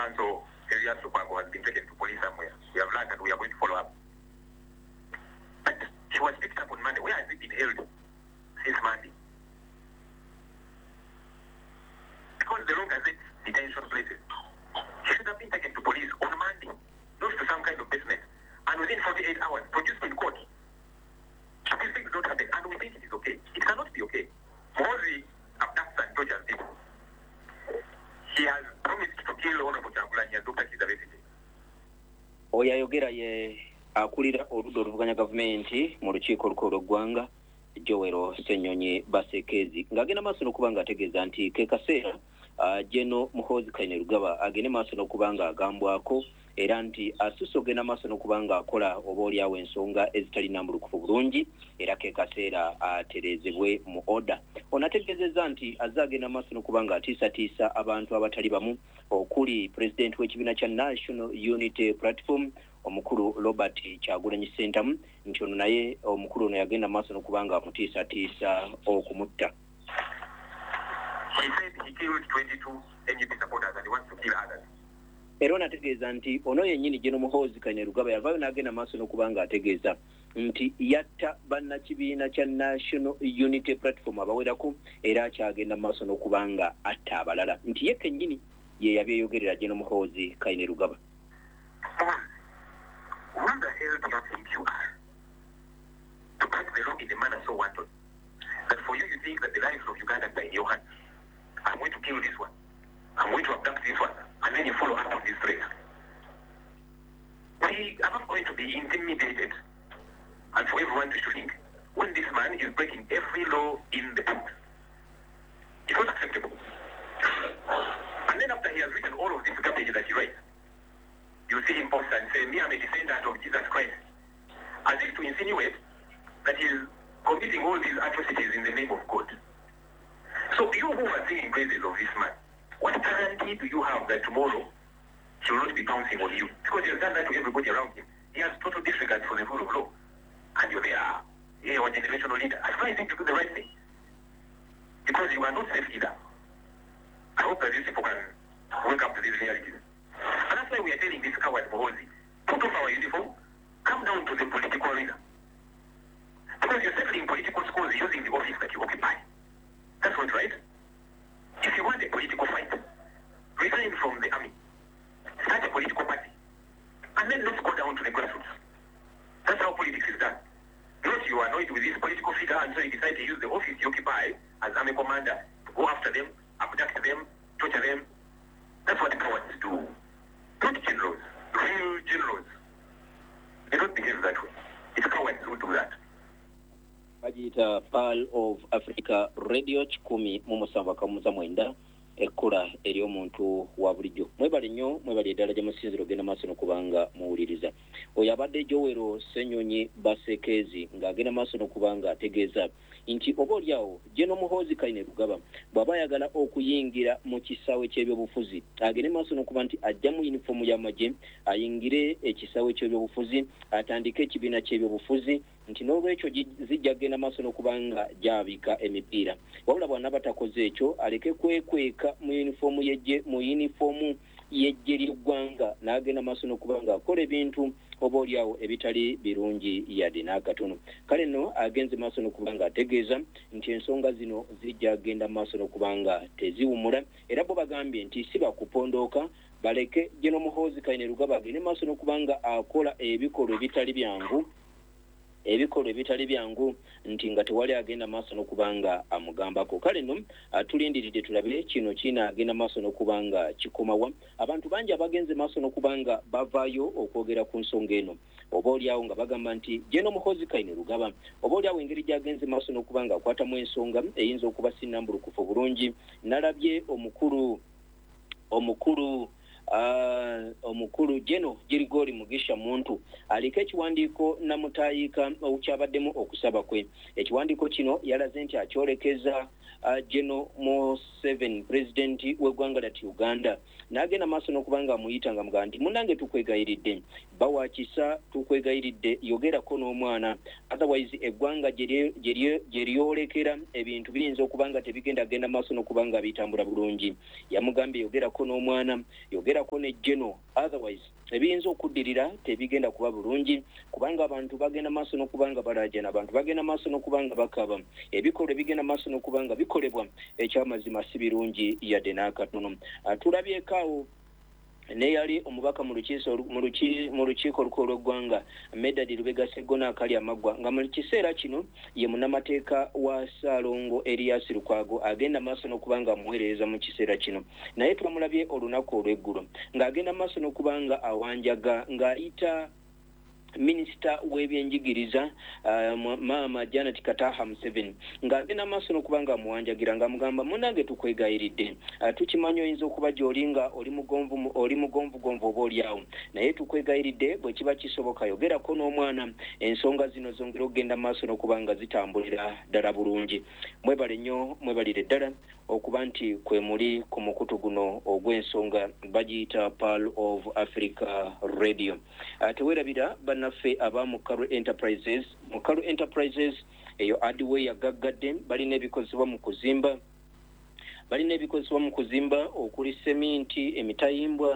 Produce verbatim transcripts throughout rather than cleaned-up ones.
council area Supago has been taken to police somewhere. We have learned and we are going to follow up. But she was picked up on Monday. Where has it been held since Monday? Because the law gazette detention places. She should have been taken to police on Monday, not to some kind of business. And within forty-eight hours, produced in court. These things don't happen, and we think it is okay. It cannot be okay. Mozi abducts and tortures people. He has promised to kill Honorable Kyagulanyi and Doctor Kizza Besigye. Oya yogera ye akulira oludo oluvuganya gavumenti mu lukiiko olukulu lw'eggwanga Joel Ssenyonyi Basekezi ng'agenda maaso n'okuba ng'ategeeza nti ke kaseera uh, Jeno Muhoozi Kainerugaba agende maaso n'okuba ng'agambwako era nti asusse ogenda maaso n'okuba ng'akola oba oliawo ensonga ezitali nnambulukufu bulungi era ke kaseera atereezebwe mu oda. Ono ategeezezza nti azze agenda maaso n'okuba ng'atiisatiisa abantu abatali bamu okuli pulezidenti w'ekibiina kya National Unity Platform omukulu Robert Kyagulanyi Ssentamu nti ono naye omukulu ono yagenda maaso n'okuba ng'amutiisatiisa okumutta. He said he killed twenty-two N U P supporters and he wants to kill others. Era nategeeza nti ono yennyini Jeno Muhoozi Kainerugaba yavaayo n'agenda maaso n'okuba ng'ategeeza nti yatta bannakibiina kya National Unity Platform abawerako era kyagenda maaso n'okuba nga atta abalala nti ye kennyini ye yabyeyogerera Jeno Muhoozi Kainerugaba. Who the hell do you think you are to break the law in a manner so wanton that for you you think that the lives of Uganda are in your hands? I'm going to kill this one. I'm going to abduct this one. And then you follow up on this threat. We are not going to be intimidated and for everyone to shrink when this man is breaking every law in the book. It's not acceptable. And then after he has written all of this garbage that he writes, you see him post and say, me, I'm a descendant of Jesus Christ. As if to insinuate that he is committing all these atrocities in the name of God. So you who are singing praises of this man, what guarantee do you have that tomorrow he will not be pouncing on you? Because he has done that to everybody around him. He has total disregard for the rule of law. And you're there, you're a generational leader. Advising to do the right thing. Because you are not safe either. I hope that these people can wake up to these realities. And that's why we are telling this coward Muhoozi, put off our uniform, come down to the political arena. Because you're settling political scores using the office that you occupy. That's not right. If you want a political fight, resign from the army, start a political party, and then let's go down to the grassroots. That's how politics is done. Not you are annoyed with this political figure and so you decide to use the office you occupy as army commander to go after them, abduct them, torture them. That's what the cowards do. Not generals, real generals. They don't behave that way. It's cowards who do that. Bagiyita Pearl of Africa Radio kikumi mu musanvu kamuza mwenda ekkula eri omuntu wa bulijjo. Mwebale nnyo mwebale eddala gye musinziro ogenda maaso n'okubanga muwuliriza. Oyo abadde Joel Ssenyonyi Basekezi ng'agenda maaso n'okubanga ategeeza nti oba oliawo Jeno Muhoozi Kainerugaba bw'aba ayagala okuyingira mu kisaawe ky'ebyobufuzi agende maaso n'okuba nti ajja mu yunifoomu y'amagye ayingire ekisaawe ky'ebyobufuzi atandike ekibiina ky'ebyobufuzi nti n'olwekyo zijja kgenda maaso n'okuba nga gyabika emipiira wabula bw'anaaba batakoze ekyo aleke kwekweka mu yunifoomu y'eggye mu yunifoomu y'eggye ly'eggwanga n'agenda maaso n'okuba nga akola ebintu oba oliawo ebitali birungi yadde n'akatono. Kale nno agenze maaso n'okuba nga ategeeza nti ensonga zino zijja kgenda maaso n'okuba nga teziwumula era bo bagambye nti si bakupondooka baleke Jeno Muhoozi Kainerugaba agende maaso n'okuba nga akola ebikolwa ebitali byangu ebikolwa ebitali byangu nti nga tewali agenda maaso n'okuba nga amugambako. Kale nno tulindiridde tulabe kino kiina agenda maaso n'okuba nga kikomawa. Abantu bangi abagenze maaso n'okuba nga bavaayo okwogera ku nsonga eno oba oliawo nga bagamba nti Jeno Muhoozi Kainerugaba oba oliawo engeri gy'agenze maaso n'okuba nga akwatamu ensonga eyinza okuba sinnambulukufu bulungi. Nalabye omukulu omukulu Uh, omukulu Jeno Girigori Mugisha Muntu aliko ekiwandiiko namutayiika okyabaddemu okusaba kwe. Ekiwandiiko kino yalaze nti akyolekeza uh, General Museveni president w'eggwanga lyati Uganda n'agenda maaso n'okubanga amuyita nga mugaa nti munange tukwegayiridde bawakisa tukwegayiridde yogerako n'omwana otherwise eggwanga gye lyolekera ebintu biyinza okubanga tebigenda genda maaso n'okubanga bitambula bulungi. Yamugambye yogerako n'omwana yogerako ne General otherwise ebiyinza okuddirira tebigenda kuba bulungi kubanga abantu bagenda maaso n'okubanga balajana abantu bagenda maaso n'okubanga bakaba ebikolwa ebigenda maaso n'okubanga bikolebwa ekyamazima si birungi yadde n'akatono. Tulabyekaawo neyali omubaka mu lukiiko olukulu lw'eggwanga Medad Lubega Sseggona akali amaggwa nga mu kiseera kino ye munnamateeka wa Ssaalongo Erias Lukwago agenda maaso n'okubanga amuweereza mu kiseera kino naye twamulabye olunaku olw'eggulo ng'agenda maaso n'okubanga awanjaga ng'ayita Minister w'ebyenjigiriza uh, Maama Janet Kataha Museveni ng'agenda maaso n'okubanga amuwanjagira nga mugamba munange tukwegayiridde uh, tukimanyi oyinza okuba gy'olinga oli mugonvu oli mugonvugonvu oba oliawo naye tukwegayiridde bwe kiba kisoboka yogerako n'omwana ensonga zino zongera okugenda maaso n'okubanga zitambulira ddala bulungi. Mwebale nnyo mwebalire ddala okuba nti kwe muli ku mukutu guno ogw'ensonga bagiyita Pearl of Africa Radio. Uh, tewerabira bannaffe aba Mukaru Enterprises. Mukaru Enterprises eyo Adway yagaggadde balina ebikozesebwa mu kuzimba balina ebikozesebwa mu kuzimba okuli seminti emitayimbwa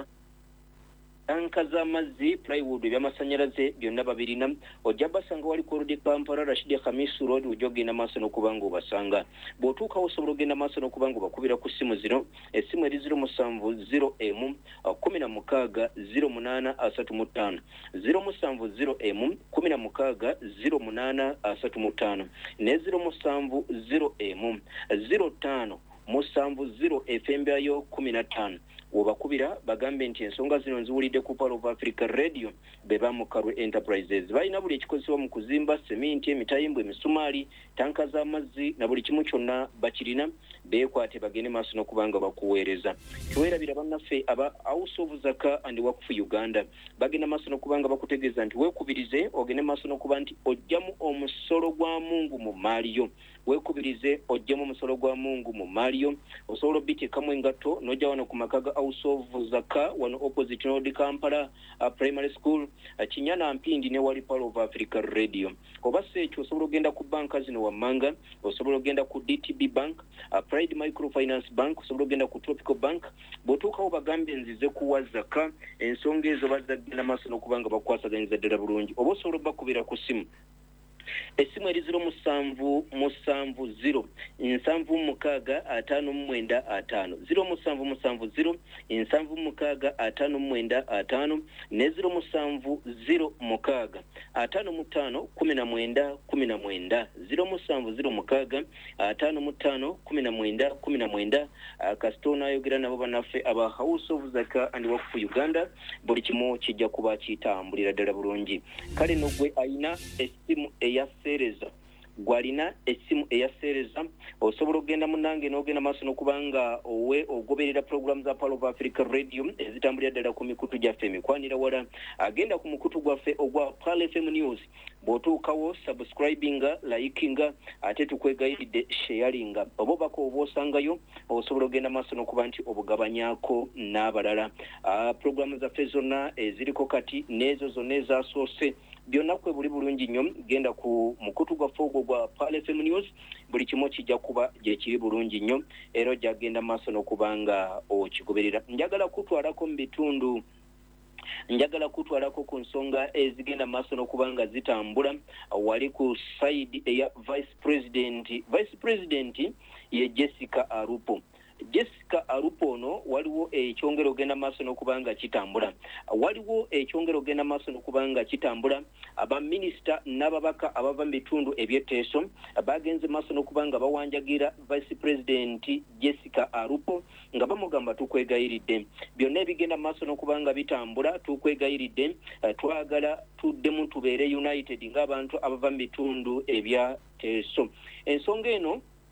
tanka z'amazzi plywood ebyamasannyalaze byonna babirina ojja basanga wali ku Road Kampala Rashid Khamis Road ojja ogenda maaso n'okubanga obasanga bw'otuuka osobola ogenda maaso n'okubanga obakubira ku ssimu zino essimu eri zero musanvu zero emu kumi na mukaaga zero munaana asatu mu ttaano zero musanvu zero emu kumi na mukaaga zero munaana asatu mu ttaano ne zero musanvu zero emu zero ttaano musanvu zero efembayo kumi na ttaano wobakubira bagambe nti ensonga zino nziwulidde ku Pearl of Africa Radio beba Mukaru Enterprises balina buli ekikozesebwa mu kuzimba seminti emitayimbwa emisumaali tanka z'amazzi na buli kimu kyonna bakirina beekwate bagende maaso n'okubanga bakuweereza. Tuweerabira bannaffe aba House of Zaka and Waqf Uganda bagenda maaso n'okubanga bakutegeeza nti weekubirize ogende maaso n'okuba nti ojjamu omusolo gwa Mungu mu maaliyo weekubirize ojjamu omusolo gwa Mungu mu maaliyo osobola obiteekamu engatto n'ojja wano ku maka ga House of Zaka wano opposite Road Kampala uh, Primary School uh, Kinyana Mpindi ne wali Pearl of Africa Radio. Oba sekyo osobola ogenda ku banka zino wammanga osobola ogenda ku D T B Bank uh, Pride Microfinance Bank osobola ogenda ku Tropical Bank bw'otuukawo bagambe nzize kuwa Zaka ensonga ezo bazagenda maaso n'okubanga bakwasaganyiza ddala bulungi oba osobola bakubira ku simu essimu eri zero musanvu musanvu zero nsanvu mukaaga ataano mu mwenda ataano zero musanvu musanvu zero nsanvu mukaaga ataano mu mwenda ataano ne zero musanvu zero mukaaga ataano mu ttaano kumi na mwenda kumi na mwenda zero musanvu zero mukaaga ataano mu ttaano kumi na mwenda kumi na mwenda. Kasitona ayogera nabo bannaffe aba House of Zaka and Waqf Uganda buli kimu kijja kuba kitambulira ddala bulungi. Kale no gwe ayina essimu eya Sereza gwalina essimu eya Sereza osobola ogenda munange n'ogenda maaso n'okubanga owe ogoberera program za Pearl of Africa Radio ezitambulira ddala ku mikutu gyaffe emikwanira wala agenda ku mukutu gwaffe ogwa Pearl F M News bw'otuukawo subscribinga likinga ate tukwegayiridde sharinga oba obako oba osangayo osobola ogenda maaso n'okuba nti obugabanyaako n'abalala. Uh, program zaffe zonna eziriko kati n'ezo zonna ezasoose byonna kwe buli bulungi nnyo genda ku mukutu gwaffe ogwo gwa Pearl F M News buli kimu kijja kuba gye kiri bulungi nnyo era ojja genda maaso n'okubanga okigoberera. Njagala kutwalako mu bitundu njagala kutwalako ku nsonga ezigenda maaso n'okubanga zitambula wali ku side eya Vice President Vice President ye Jessica Arupo. Jessica Arupo ono waliwo ekyongero ogenda maaso n'okubanga kitambula waliwo ekyongero ogenda maaso n'okubanga kitambula abaminisita n'ababaka abava mu bitundu eby'etteeso bagenze maaso n'okubanga bawanjagira Vice President Jessica Arupo nga bamugamba tukwegayiridde byonna ebigenda maaso n'okubanga bitambula tukwegayiridde uh, twagala tuddemu tubeere united ng'abantu abava mu bitundu ebya teeso. Ensonga eno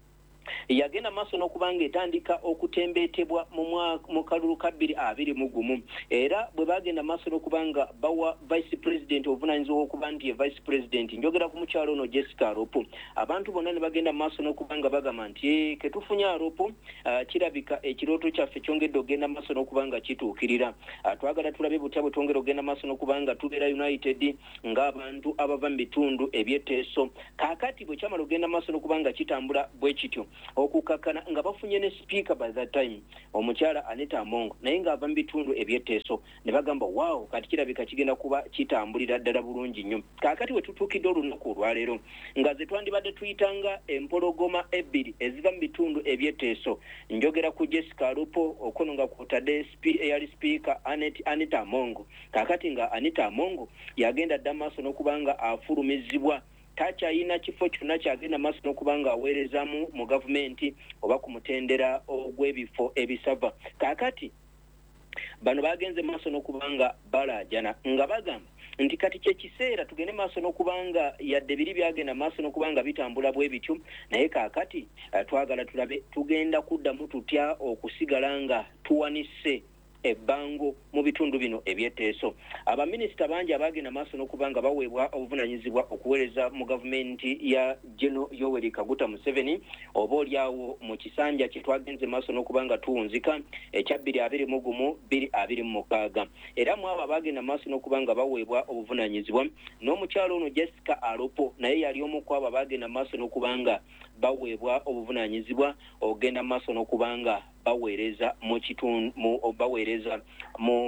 yagenda maaso n'okubanga etandika okutembeetebwa mu kalulu ka bbiri abiri mu gumu era bwe bagenda maaso n'okubanga bawa vice president obuvunaanyizibwa okuba nti ye vice president njogera ku mukyalo ono Jessica Aropo abantu bonna ne bagenda maaso n'okubanga bagamba nti ketufunye Aropo uh, kirabika ekirooto kyaffe kyongedde ogenda maaso n'okubanga kituukirira uh, twagala tulabe butya bwe twongera ogenda maaso n'okubanga tubeera united ng'abantu abava mu bitundu ebyetteeso kaakati bwe kyamala ogenda maaso n'okubanga kitambula bwe kityo okukakana nga bafunye ne speaker by that time omukyala Anita Amongo naye ng'ava mu bitundu ebyetteeso ne bagamba wow kati kirabika kigenda kuba kitambulira ddala bulungi nnyo kaakati we tutuukidde olunaku olwaleero nga ze twandibadde tuyitanga empologoma ebbiri eziva mu bitundu ebyetteeso njogera ku Jessica Aropo okono nga kwotadde eyali speaker Anita Amongo kaakati nga Anita Amongo yagenda dda maaso n'okubanga afulumizibwa takyayina kifo kyonna kyagenda maaso n'okubanga aweerezaamu mu gavumenti oba ku mutendera ogw'ebifo ebisava kaakati bano bagenze maaso n'okubanga balaajana nga bagamba nti kati kye kiseera tugende maaso n'okubanga yadde biri byagenda maaso n'okubanga bitambula bwe bityo naye kaakati uh, twagala tulabe tugenda kuddamu tutya okusigala nga tuwanise ebbango mu bitundu bino ebyetteeso abaminisita bangi abagenda maaso n'okubanga baweebwa obuvunanyizibwa okuweereza mu gavumenti ya General Yoweri Kaguta Museveni oba olyawo mu kisanja kye twagenze maaso n'okubanga tuwunzika ekya bbiri abiri mu gumu bbiri abiri mu mukaaga era mu abo abagenda maaso n'okubanga baweebwa obuvunanyizibwa n'omukyalo ono Jessica Aropo naye yali omu ku abo abagenda maaso n'okubanga baweebwa obuvunanyizibwa ogenda maaso n'okubanga baweereza mu kitundu mu baweereza mu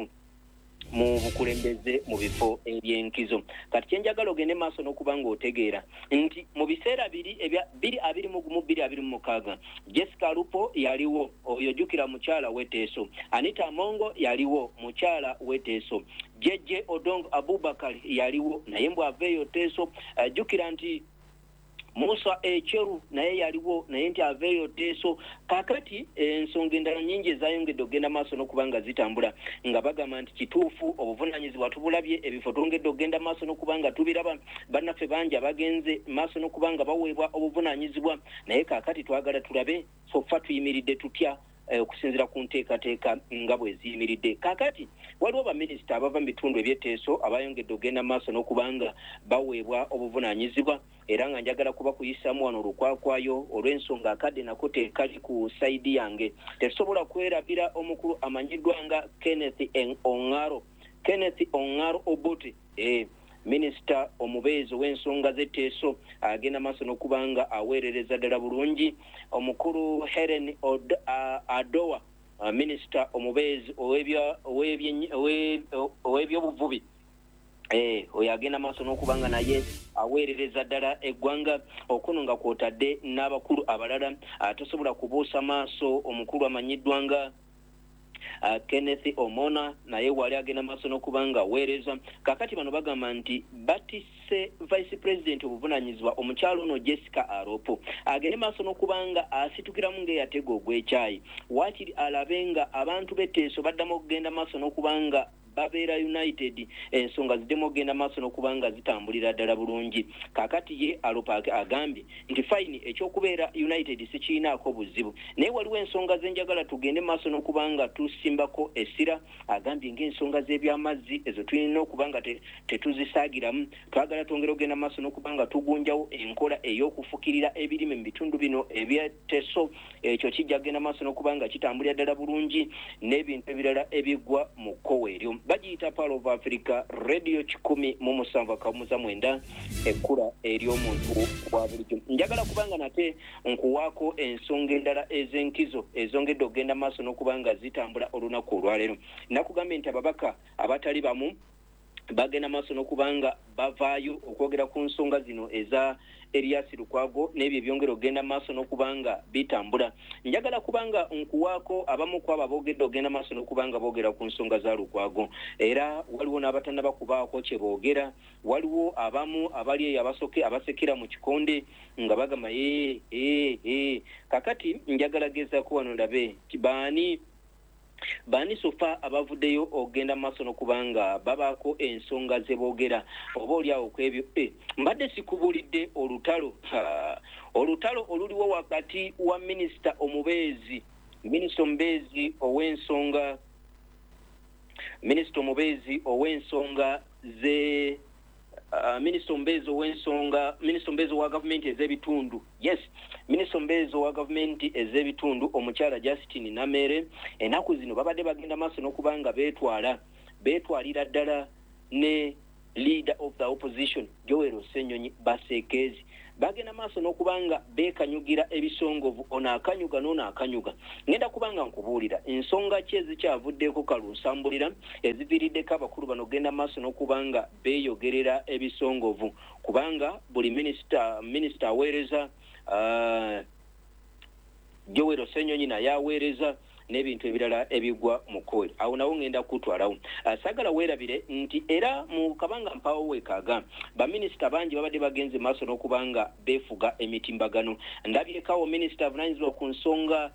mu bukulembeze mu bifo eby'enkizo kati kyenjagala ogende maaso n'okubanga otegeera nti mu biseera biri ebya bbiri abiri mu gumu bbiri abiri mu mukaaga Jessica Aropo yaliwo oyo jjukira mukyala w'etteeso Anita Amongo yaliwo mukyala w'etteeso Jeje Odong Abubakar yaliwo naye mbw aveeyo tteeso jjukira nti Musa Echeru naye yaliwo naye nti aveeyo tteeso kaakati ensonga endala nnyingi ezayongedde ogenda maaso n'okubanga zitambula nga bagamba nti kituufu obuvunanyizibwa tubulabye ebifo twongedde ogenda maaso n'okubanga tubiraba bannaffe bangi abagenze maaso n'okubanga baweebwa obuvunanyizibwa naye kaakati twagala tulabe foffa tuyimiridde tutya okusinziira ku nteekateeka nga bwe ziyimiridde kaakati waliwo baminisita abava mu bitundu ebyetteeso abayongedde ogenda maaso n'okubanga baweebwa obuvunanyizibwa era nga njagala kuba kuyisaamu wano olukwakwayo olw'ensonga akadde nako tekali ku sayidi yange tetusobola kwerabira omukulu amanyiddwa nga Kenneth Ongaro Kenneth Ongaro Obote eh minisita omubeezi w'ensonga z'etteeso agenda maaso n'okubanga aweerereza ddala bulungi omukulu Helen Od, uh, Adowa uh, minisita omubeezi ow'ebyobuvubi eh oyo agenda maaso n'okubanga naye aweerereza ddala eggwanga okuno nga kwotadde n'abakulu abalala atasobola kubuusa maaso omukulu amanyiddwa nga Uh, Kenneth Omona naye wali agenda maaso n'okubanga aweereza kakati bano bagamba nti batise vice president obuvunanyizibwa omukyalo ono Jessica Aropo agende maaso n'okubanga asitukiramu ng'eyatega ogw'ekyayi waakiri alabe nga abantu b'etteeso baddamu okugenda maaso n'okubanga babeera united ensonga ziddemu ogenda maaso n'okubanga zitambulira ddala bulungi kaakati ye Aropo agambye nti fine ekyokubeera united sikirinaako buzibu naye waliwo ensonga zenjagala tugende maaso n'okubanga tusimbako essira agambye ng'ensonga z'ebyamazzi ezo tulina okubanga tetuzisaagiramu twagala twongera ogenda maaso n'okubanga tugunjawo enkola ey'okufukirira ebirime mu bitundu bino ebyetteeso ekyo kijja kugenda maaso n'okubanga kitambulira ddala bulungi n'ebintu ebirala ebiggwa mu kkowe eryo bagiyita Pearl of Africa radio kikumi mu musanvu akamuza mwenda ekkula ery'omuntu wa bulijjo njagala kubanga nate nkuwaako ensonga endala ez'enkizo ezongedde ogenda maaso n'okubanga zitambula olunaku olwaleero nakugambye nti ababaka abatali bamu bagenda maaso n'okubanga bavaayo okwogera ku nsonga zino eza Erias Lukwago n'ebyo byongera ogenda maaso n'okubanga bitambula njagala kubanga nkuwaako abamu ku abo aboogedde ogenda maaso n'okubanga boogera ku nsonga za Lukwago era waliwo n'abatannaba kubaako kye boogera waliwo abamu abali eyo abasoke abasekera mu kikonde nga bagamba ee ee ee kakati njagala gezaako wano ndabe kibaani bani sofa abavuddeyo ogenda maaso n'okubanga babaako ensonga ze boogera oba oliawo kwebyo eh, mbadde sikubulidde olutalo olutalo oluliwo wakati wa minisita omubeezi minisita omubeezi ow'ensonga minisita omubeezi ow'ensonga ze Uh, Minister Mbezo w'ensonga Minister Mbezo wa government ez'ebitundu yes Minister Mbezo wa government ez'ebitundu omukyala Justin Namere enaku zino babadde bagenda maaso n'okubanga beetwala beetwalira ddala ne leader of the opposition Joel Ssenyonyi Baseekezi bagenda maaso n'okubanga beekanyugira ebisongovu ono akanyuga n'ono akanyuga ngenda kubanga nkubuulira ensonga ki ezikyavuddeeko kalusambulira eziviiriddeko abakulu bano genda maaso n'okubanga beeyogerera ebisongovu kubanga buli minisita minisita aweereza uh, Joel Ssenyonyi naye aweereza n'ebintu ebirala ebigwa mu kkooli awo nawo ngenda kutwalawo uh, sagala weerabire nti era mu kabanga mpawo weekaaga baminisita bangi babadde bagenze maaso n'okubanga beefuga emitimbagano ndabyekawo minisita avunanyizibwa ku nsonga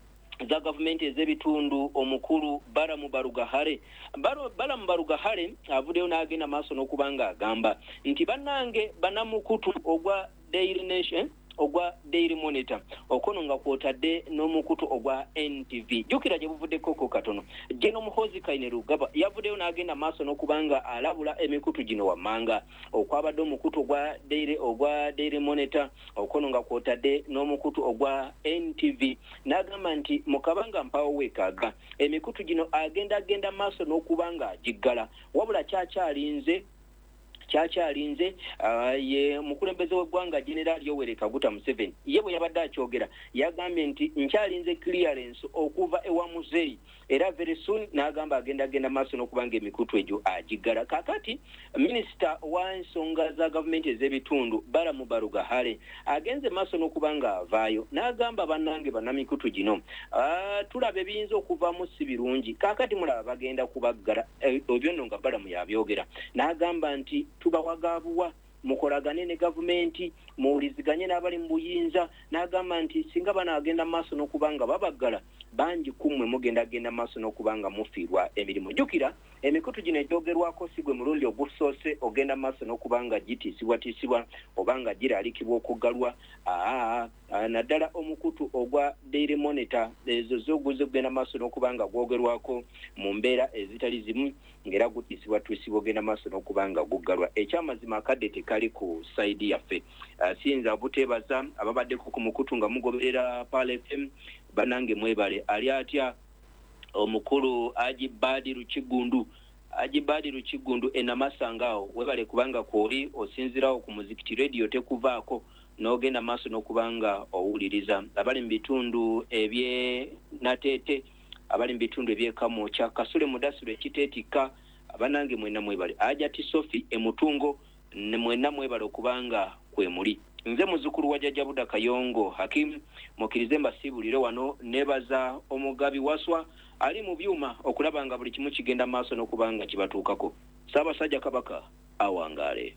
za gavumenti ez'ebitundu omukulu Baramu Barugahare Baramu Barugahare avuddeyo n'agenda maaso n'okubanga agamba nti bannange banamukutu ogwa Daily Nation ogwa Daily Monitor okono nga kwotadde n'omukutu ogwa N T V jukira gye buvuddeko ko katono Geno Muhozi Kainerugaba yavuddeyo n'agenda maaso n'okubanga alabula emikutu gino wammanga okwabadde omukutu ogwa Daily ogwa Daily Monitor okono nga kwotadde n'omukutu ogwa N T V n'agamba nti mu kabanga mpawo weekaaga emikutu gino agenda agenda maaso n'okubanga agiggala wabula kyakyalinze kyakyalinze uh, ye mukulembeze w'eggwanga General Yoweri Kaguta Museveni ye bwe yabadde akyogera yagambye nti nkyalinze clearance okuva ewa muzeeyi era very soon n'agamba agenda agenda maaso n'okubanga emikutu egyo agiggala kakati minisita wa nsonga za gavumenti ez'ebitundu Baramu Barugahare agenze maaso n'okubanga avaayo n'agamba bannange bannamikutu gino uh, tulaba ebiyinza okuvaamu si birungi kakati mulaba bagenda kubaggala ebyo nno nga Baramu yabyogera n'agamba nti tubawagabuwa mukolagane ne gavumenti muwuliziganye n'abali mu buyinza n'agamba nti singa banaagenda maaso n'okubanga babaggala bangi kummwe mugenda agenda maaso n'okubanga mufiirwa emirimu jjukira emikutu gino egyogerwako si gwe mulundi ogusoose ogenda maaso n'okubanga gitiisibwatiisibwa obanga giraalikibwa okuggalwa aa naddala omukutu ogwa Daily Monitor ezo zoguze ogenda maaso n'okubanga gwogerwako mu mbeera ezitali zimu ngera gutiisibwatiisibwa ogenda maaso n'okubanga guggalwa ekyamazima akadde tekali ku saidi yaffe uh, siyinza buteebaza ababaddeko ku mukutu nga mugoberera P A L F M banange mwebale ali atya omukulu Ajibadi Rukigundu Ajibadi Rukigundu enamasangao webale kubanga kwoli osinzirawo ku Muzikiti Radio tekuvaako n'ogenda maaso n'okubanga owuliriza abali mu bitundu ebye Natete abali mu bitundu eby'ekamu kya Kasule Mudasiru ekiteetika abanange mwena mwebale Ajati Sofi emutungo ne mwena mwebale okubanga kwe muli nze muzukulu wa Jjajja Buda Kayongo Hakim mukirize mbasibulire wano nebaza omugabi waswa ali mu byuma okulaba nga buli kimu kigenda maaso n'okubanga kibatuukako Ssaabasajja Kabaka awangaale.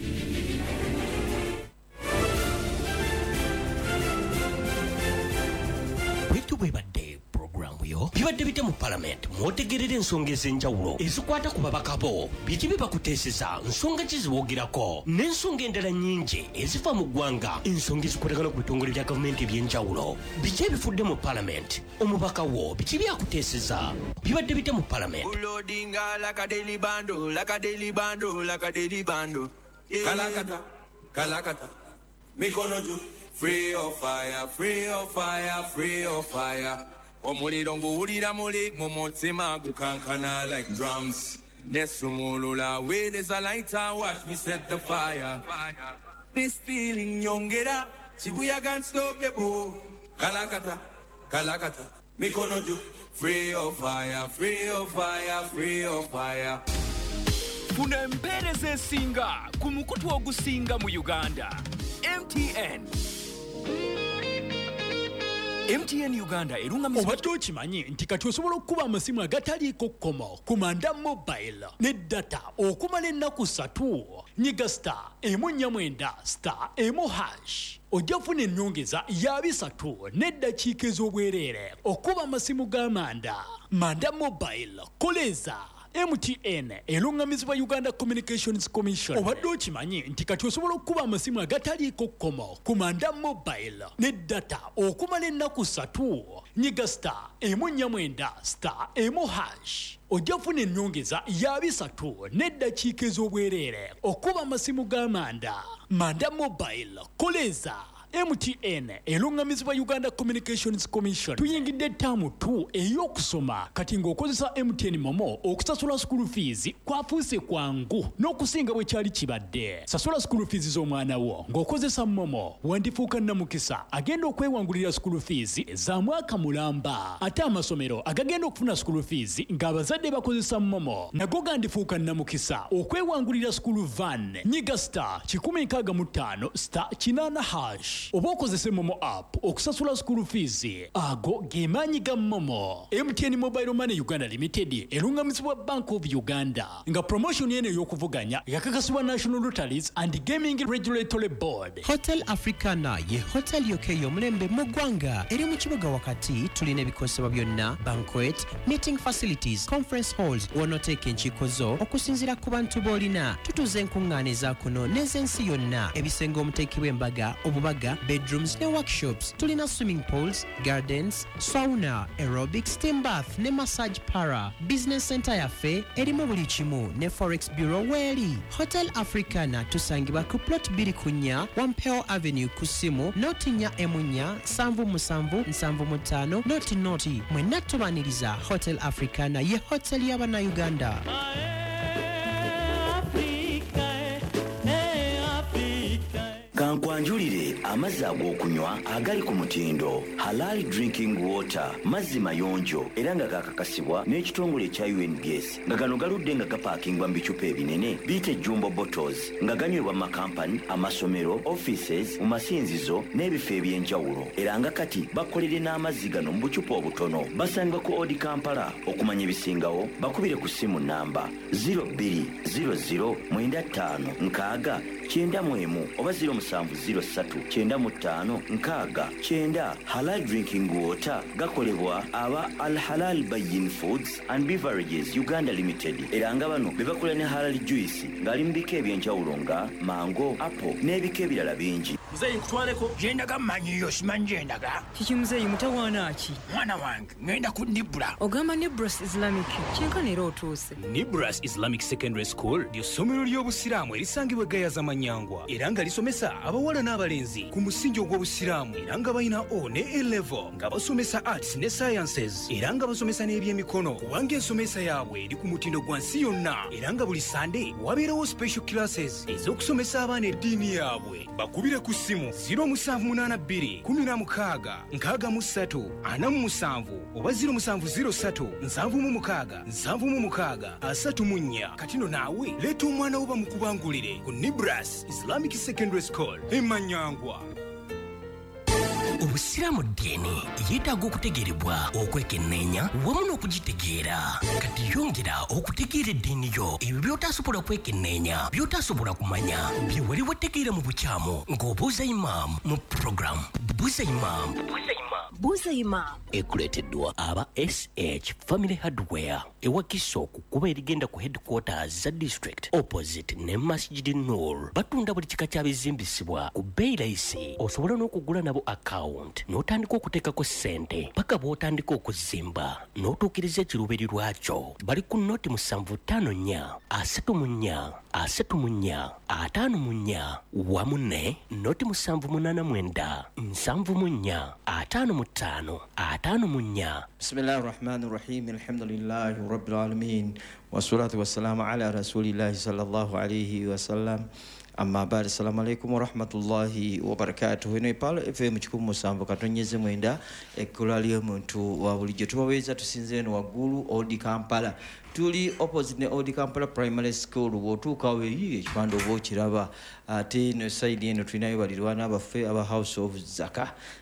Bwetu bwebadde programu yo bibadde bite mu parliament mwotegerera ensonga ez'enjawulo ezikwata ku babaka bo biki bibakuteeseza nsonga ki ziboogirako n'ensonga endala nnyingi ezifa mu ggwanga ensonga ezikwatagana ku bitongole bya gavumenti eby'enjawulo biki ebifudde mu parliament omubaka wo biki byakuteeseza bibadde bite mu parliament Ulodinga like a daily bando like a daily bando like a daily bando kalakata kalakata mikono juu free of fire free of fire free of fire omuliro nguwulira muli mu mutima gukankana like drums nesumulula where there's a lighter watch me set the fire this feeling nyongera chibuyaga unstoppable kalakata kalakata mikono juu free of fire free of fire free of fire funa empeereza esinga ku mukutu ogusinga mu Uganda M T N M T N Uganda erungamizibwa obadde okimanyi nti kati osobola okukuba amasimu agataliiko kkomo ku manda mobile ne data okumala ennaku ssatu. Nyiga star emu nnya mwenda star emu hash ojja kufuna ennyongeza ya bisatu n'eddakiika ez'obwereere okuba amasimu g'amanda. Manda mobile koleza M T N erungamizibwa Uganda Communications Commission. Obadde okimanyi nti kati osobola okukuba amasimu agataliiko kkomo ku manda mobile ne data okumala ennaku ssatu. Nyiga star emu nnya mwenda star emu hash ojja kufuna ennyongeza ya bisatu n'eddakiika ez'obwereere okuba amasimu g'amanda. Manda mobile koleza M T N erungamizibwa Uganda Communications Commission. Tuyingidde ttaamu tu ey'okusoma kati ng'okozesa M T N Momo okusasula school fees kwafuuse kwangu n'okusinga bwe kyali kibadde. Sasula school fees z'omwana wo ng'okozesa Momo wandifuuka nnamukisa agenda okwewangulira school fees za mwaka mulamba. Ate amasomero agagenda okufuna school fees ng'abazadde bakozesa Momo nago gandifuuka nnamukisa okwewangulira school van. Nyiga star kikumi nkaaga mu ttaano star kinaana hash oba okozese Momo app okusasula school fees. Ago ge maanyi ga Momo. M T N Mobile Money Uganda Limited erungamizibwa Bank of Uganda nga promotion yene ey'okuvuganya yakakasibwa National Lotteries and Gaming Regulatory Board. Hotel Africana ye hotel yoke y'omulembe mu ggwanga eri mu kibuga wakati. Tulina ebikosebwa byonna banquet, meeting facilities, conference halls w'onooteeka enkiiko zo okusinziira ku bantu b'olina. Tutuuza enkuŋŋaana eza kuno n'ez'ensi yonna, ebisenge omuteekebwa embaga, obubaga, bedrooms ne workshops. Tulina swimming pools, gardens, sauna, aerobics, steam bath ne massage para. Business center yaffe erimu buli kimu ne forex bureau weeri. Hotel Africana tusangibwa ku plot bbiri ku nnya Wampeo Avenue ku simu noti nnya emu nnya nsanvu musanvu nsanvu mu ttaano noti noti. Mwenna tubaniriza Hotel Africana ye hotel y'Abannayuganda. Kankwanjulire amazzi ag'okunywa agali ku mutindo Halal Drinking Water, mazzi mayonjo era nga gakakasibwa n'ekitongole ekya U N B S nga gano galudde nga gapaakingwa mu bicupa ebinene biyite jumbo bottles nga ganywebwa mu makampani, amasomero, offices, mu masinzizo n'ebifo eby'enjawulo era nga kati bakolere n'amazzi gano mu bucupa obutono. Basangibwa ku Odi Kampala. Okumanya ebisingawo bakubire ku ssimu namba zero two zero zero nine five nkaaga kyenda mu emu oba zero musanvu zero ssatu kyenda mu ttaano nkaaga kyenda. Halal Drinking Water gakolebwa aba Al Halal Bayin Foods and Beverages Uganda Limited era nga bano be bakola ne Halal Juice ng'ali mu bika eby'enjawulo nga mango, apple n'ebika ebirala bingi. Muzeyi nkutwaleko gyendaga mmanyiyo simanyi gyendaga. Kiki muzeyi mutawaana ki? Mwana wange ngenda ku Nibra. Ogamba Nibras Islamic kyenkana era otuuse. Nibras Islamic Secondary School ly'essomero ly'obusiraamu erisangibwa Gayaza Manyangwa era nga lisomesa abawala n'abalenzi ku musingi ogw'obusiraamu era nga balina O ne A level nga basomesa arts ne sciences era nga basomesa n'ebyemikono kubanga ensomesa yaabwe eri ku mutindo gwa nsi yonna era nga buli Sunday wabeerawo special classes ez'okusomesa abaana eddiini yaabwe. Bakubire ku ssimu zero musanvu munaana bbiri kumi na mukaaga nkaaga mu ssatu ana mu musanvu oba zero musanvu zero ssatu nsanvu mu mukaaga nsanvu mu mukaaga asatu mu nnya. Kati nno naawe leeta omwana wo bamukubangulire ku Nibras Islamic Secondary School e Manyangwa. Obusiraamu ddiini yeetaaga okutegeerebwa, okwekenneenya wamu n'okugitegeera. Kati yongera okutegeera eddiini yo ebyo by'otaasobola kwekenneenya, by'otaasobola kumanya, bye wali wategeera mu bukyamu ng'obuuza imaamu mu program Buuza Imam. Buuza Imam ekuleeteddwa aba S H Family Hardware ewa Kisooku kuba erigenda ku headquarters za district opposite ne Masjid Noor. Batunda buli kika kyabizimbisibwa ku bbeeyi layisi. Osobola n'okugula nabo account n'otandika okuteekako ssente paka bw'otandika okuzimba n'otuukiriza ekiruubiri lwakyo. Bali ku noti musanvu ttaano nnya asatu mu nnya asatu mu nnya ataano mu nnya wamu ne noti musanvu munaana mwenda nsanvu mu nnya ataano mu ttaano ataano mu nnya. Bismillahir Rahmanir Rahim. Alhamdulillahi Rabbil Alamin wassalatu wassalamu ala rasulillahi sallallahu alayhi wa sallam. Amma ba'd. Assalamu alaikum wa rahmatullahi wa barakatuh. Eno ipalo F M kikumi musanvu katonyeze mwenda ekkola ly'omuntu wa bulijjo tubaweza tusinze eno waggulu Odi Kampala. Tuli opposite ne Odi Kampala Primary School. Bw'otuuka weerire ekipande oba okiraba. Ate eno side eno tulinayo balirwana abaffe aba House of Zaka.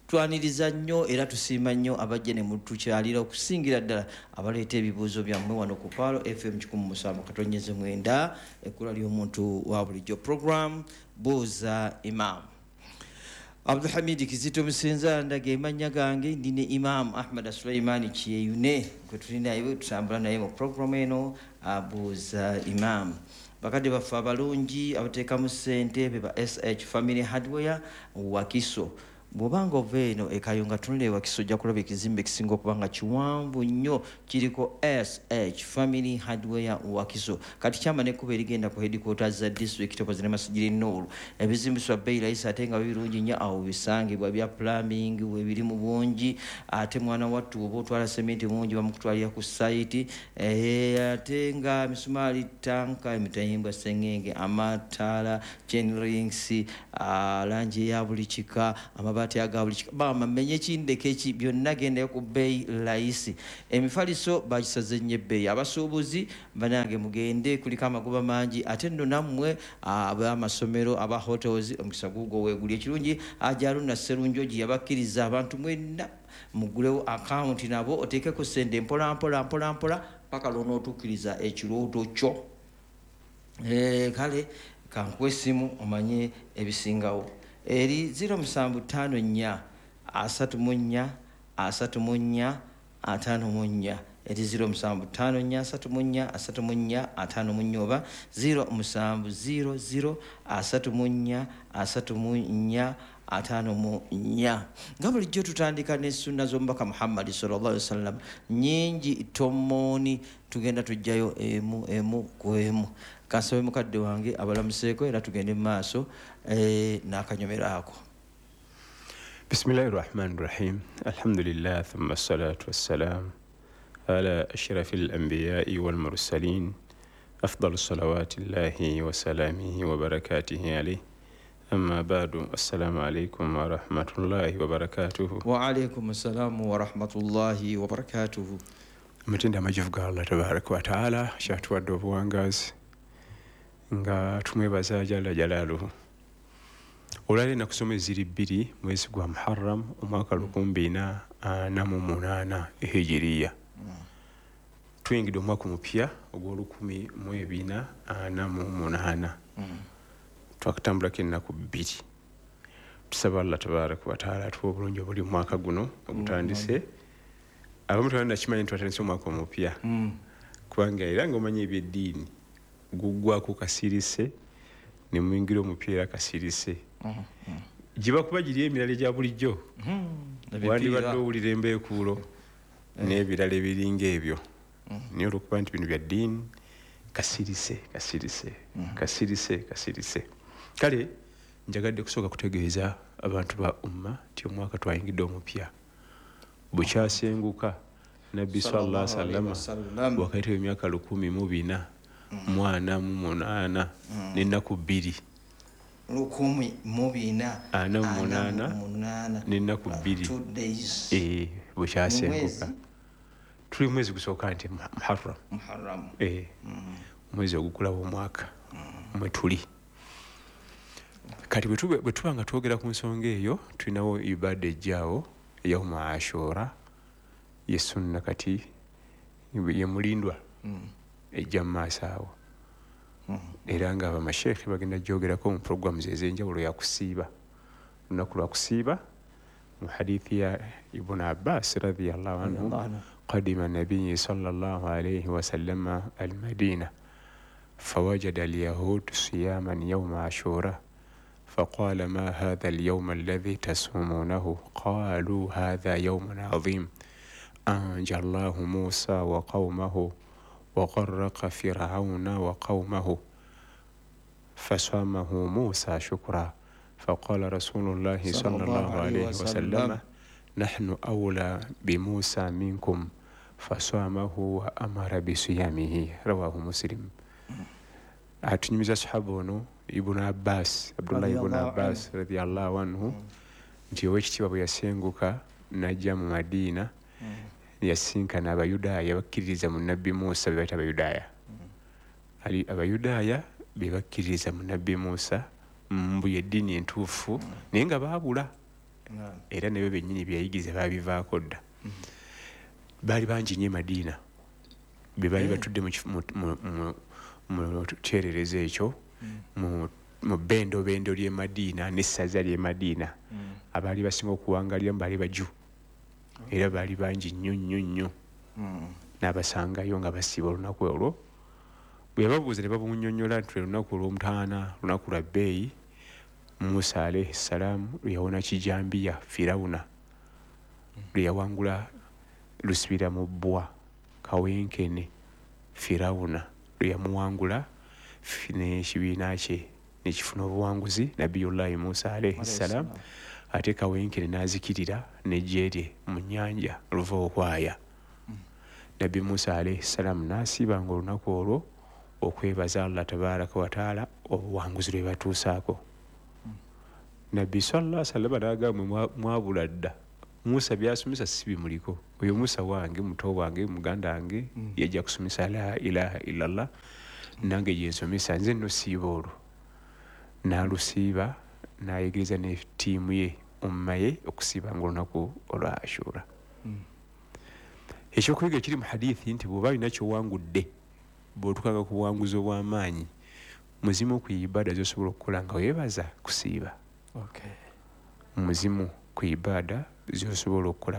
twaniriza nnyo era tusiima nnyo abajja ne mutukyalira okusingira ddala abaleeta ebibuuzo byammwe wano ku Paalo F M kikumi musanvu katonyeze mwenda ekkula ly'omuntu wa bulijjo program buuza Imam. Abdulhamid Kizito Musinza ndage mannya gange ndine Imam Ahmad Suleimani Kiyeyune kwe tuli naye tutambula naye mu program eno abuuza Imam. Bakadde baffe abalungi abateekamu ssente be ba S H Family Hardware Wakiso. Bw'obanga ova eno ekayunga tunule Wakiso ojja kulaba ekizimbe ekisinga okuba nga kiwanvu nnyo kiriko S H Family Hardware Wakiso. Kati kyama n'ekkuba erigenda ku headquarters za district opozi ne Masijiri Nooro. Ebizimbisibwa bbeeyi layisi ate nga birungi nnyo awo bisangibwa bya plumbing we biri mu bungi ate mwana wattu oba otwala sementi mungi bamukutwalira ku site ate nga misumaali tanka emitayimbwa sengenge amataala genrings langi eya buli kika amabati aga buli kika bamamenye ekindeko eki byonna gendayo ku bbeeyi layisi. Emifaliso bakisaze nnyo ebbeeyi abasuubuzi banange mugende kuliko amagoba mangi ate nno nammwe ab'amasomero aba hotels omukisa gugo weeguli ekirungi ajaluna Sserunjogi yabakkiriza abantu mwenna mugulewo account nabo oteekeko sente mpola mpola mpola mpola paka lw'onootuukiriza ekirooto kyo. Eh, kale kankuwa essimu omanye ebisingawo eri zero musanvu ttaano nnya asatu mu nnya asatu mu nnya ataano mu nnya eri zero musanvu ttaano nnya asatu mu nnya asatu mu nnya ataano mu nnya oba zero musanvu zero zero asatu mu nnya asatu mu nnya ataano mu nnya. Nga bulijjo tutandika n'essunna z'omubaka Muhammad sallallahu alaihi wasallam nnyingi tomooni tugenda tujjayo emu emu ku emu. Kansabe mukadde wange abalamuseeko era tugende mu maaso n'akanyomero ako. Bismillahir Rahmanir Rahim. Alhamdulillah thumma salatu wassalam ala ashrafil anbiya'i wal mursalin afdalu salawatillahi wa salamihi wa barakatihi alayhi. أما بعد السلام عليكم ورحمة الله وبركاته. وعليكم السلام ورحمة الله وبركاته. Mtenda majivuga Allah tabaraka wa taala shatuwadde obuwangazi nga tumwebaza jala jalaluhu. Olwali nakusoma eziri bbiri mwezi gwa Muharram omwaka lukumi ina ana mu munaana ehijiriya. Tuyingidde omwaka omupya ogw'olukumi mu ebina ana mu munaana. Twakutambulako ennaku bbiri. Tusaba Allah tabaraka wa taala atuwa obulungi obuli mu mwaka guno ogutandise. Abamu tewalina kimanyi nti watandise omwaka omupya kubanga era ng'omanyi ebyeddiini guggwako kasirise ne muyingira omupya era kasirise gye bakuba giri emirala egya bulijjo wandibadde owulira embeekuulo n'ebirala ebiringa ebyo naye olwokuba nti bino bya ddiini kasirise kasirise kasirise kasirise. Kale njagadde kusooka kutegeeza abantu ba umma nti omwaka twayingidde omupya bukyasenguka nabbi sallallahu alaihi wasallam wakati w'emyaka lukumi mu bina mu ana mu munaana n'ennaku bbiri lukumi mu bina ana mu munaana n'ennaku bbiri eh bukyasenguka. Tuli mwezi gusooka nti Muharram Muharram eh mwezi ogukulawo omwaka mwe tuli. Kati bwe tuba nga twogera ku nsonga eyo tulinawo ibada ejjaawo yawma ashura yesunna kati ye mulindwa ejja mu maaso awo era nga abamashekhe bagenda gyogerako mu programu ez'enjawulo yakusiiba. Olunaku lwakusiiba mu hadithi ya Ibn Abbas radiyallahu anhu qadima nabiyyi sallallahu alayhi wasallam al-Madina فوجد اليهود صياما يوم عاشوراء فقال ما هذا اليوم الذي تصومونه؟ قالوا هذا يوم عظيم أنجى الله موسى وقومه وغرق فرعون وقومه فصامه موسى شكرا. فقال رسول الله صلى الله عليه وسلم نحن أولى بموسى منكم فصامه وأمر بصيامه. رواه مسلم. atunyumiza sahaba ono Ibn Abbas Abdullah Ibn Abbas radiyallahu anhu nti owekitiibwa bwe yasenguka najja mu Madina yasinkana abayudaaya bakkiririza mu nabbi Musa be bayita abayudaaya. Ali abayudaaya be bakkiririza mu nabbi Musa mbu yeddiini entuufu naye nga baabula era nebyo bennyini byayigiriza babivaako dda baali bangi nnyo e Madiina be baali batudde mu kyerereza ekyo mu bendobendo ly'e Madiina n'essaza ly'e Madiina abaali basinga okuwangaliramu baali baju era baali bangi nnyo nnyo nnyo n'abasangayo nga basiiba olunaku olwo bwe babuuza ne babunyonnyola nti lunaku olw'omutaana lunaku lwa bbeeyi Musa alayhi salaamu lwe yawona kijambiya Firawuna lwe yawangula lusibira mu bbwa kawenkene Firawuna lwe yamuwangula n'ekibiina kye nekifuna obuwanguzi Nabiyullahi Musa alayhi salaamu ate kawenkene n'azikirira n'eggye lye mu nnyanja luva okwaya Nabbi Musa alayhi salaamu n'asiibanga olunaku olwo okwebaza Allah tabaaraka wa taala obuwanguzi lwe batuusaako Nabbi sallallahu alaihi wasallam n'agamba mwabula dda Musa byasomesa si bimuliko oyo Musa wange muto wange muganda wange yajja kusomesa la ilaha illallah nange yensomesa nze nno siiba olwo n'alusiiba n'ayigiriza ne ttiimu ye umma ye okusiibanga olunaku olwa Ashura ekyokuyiga ekiri mu hadithi nti bw'oba alina kyowangudde bw'otukanga ku buwanguzi obw'amaanyi muzimu ku ibada z'osobola okukola nga weebaza kusiiba muzimu ku ibada z'osobola okukola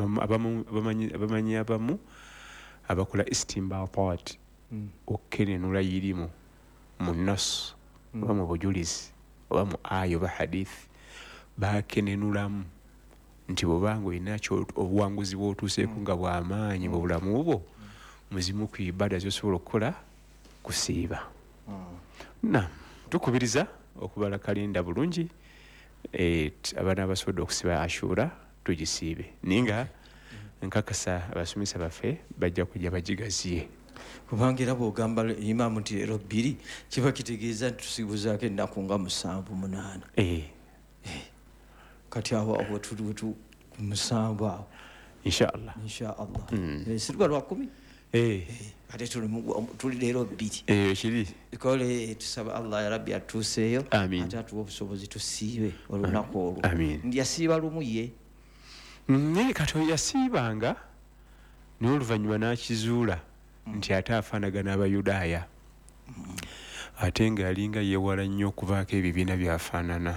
abamanyi abamu abakola istimbatat okkenenula yirimu mu nas oba mu bujulizi oba mu aya oba hadithi bakenenulamu nti bw'obanga olina obuwanguzi bw'otuuseeko nga bw'amaanyi mu bulamu bwo muzimu ku ibada z'osobola okukola kusiiba na tukubiriza okubala kalinda bulungi abaana abasobodde okusiba Ashura tugisiibe naye nga nkakasa abasomesa baffe bajja kujja bagigaziye kubanga era bw'ogamba imaamu nti leero bbiri kiba kitegeeza nti tusibuzaako ennaku nga musanvu munaana kati awo awo tuli ku musanvu awo inshaallah inshaallah sirwa lwa kumi ate tuli leero bbiri kiri kole tusaba Allah ya rabbi atuuseeyo ate atuwa obusobozi tusiibe olunaku olwo yasiiba lumu ye naye kati yasiibanga naye oluvannyuma n'akizuula nti ate afaanagana abayudaaya ate ng'alinga yeewala nnyo okuvaako ebibiina byafaanana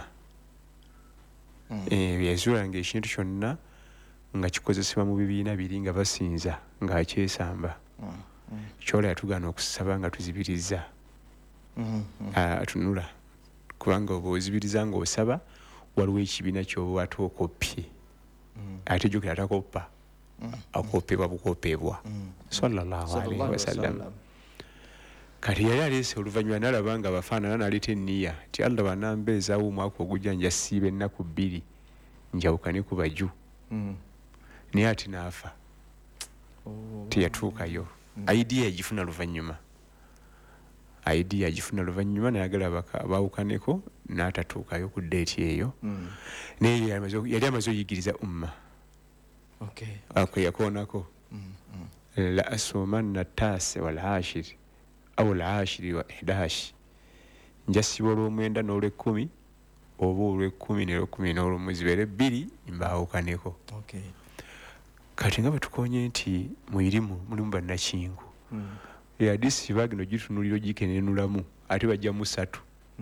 yazuulanga ekintu kyonna nga kikozesebwa mu bibiina biri nga basinza ng'akyesamba kyola yatugaana okusaba nga tuzibiriza atunula kubanga oba ozibiriza ng'osaba waliwo ekibiina ky'oba ate okoppye ate jjukira atakoppa akoppebwa bukoppebwa sallallahu alaihi wasallam kati yali aleese oluvannyuma n'alaba nga bafaanana n'aleeta enniya ti Allah banambeezaawo omwaka ogujja nja siiba ennaku bbiri njawukane ku baju naye ati n'afa teyatuukayo idea yagifuna luvannyuma idea yagifuna luvannyuma nayagala baawukaneko n'atatuukayo ku deeti eyo naye yali amaze oyigiriza umma ako yakoonako la asumanna taase wal ashiri aw al ashiri wa ihdashi njasiba olw'omwenda n'olw'ekkumi oba olw'ekkumi n'olw'ekkumi n'olw'omu zibeere bbiri mbaawukaneko kati nga batukonye nti muirimu mulimu bannakingu hadisi bagino gitunuliro gikenenulamu ate bajja musatu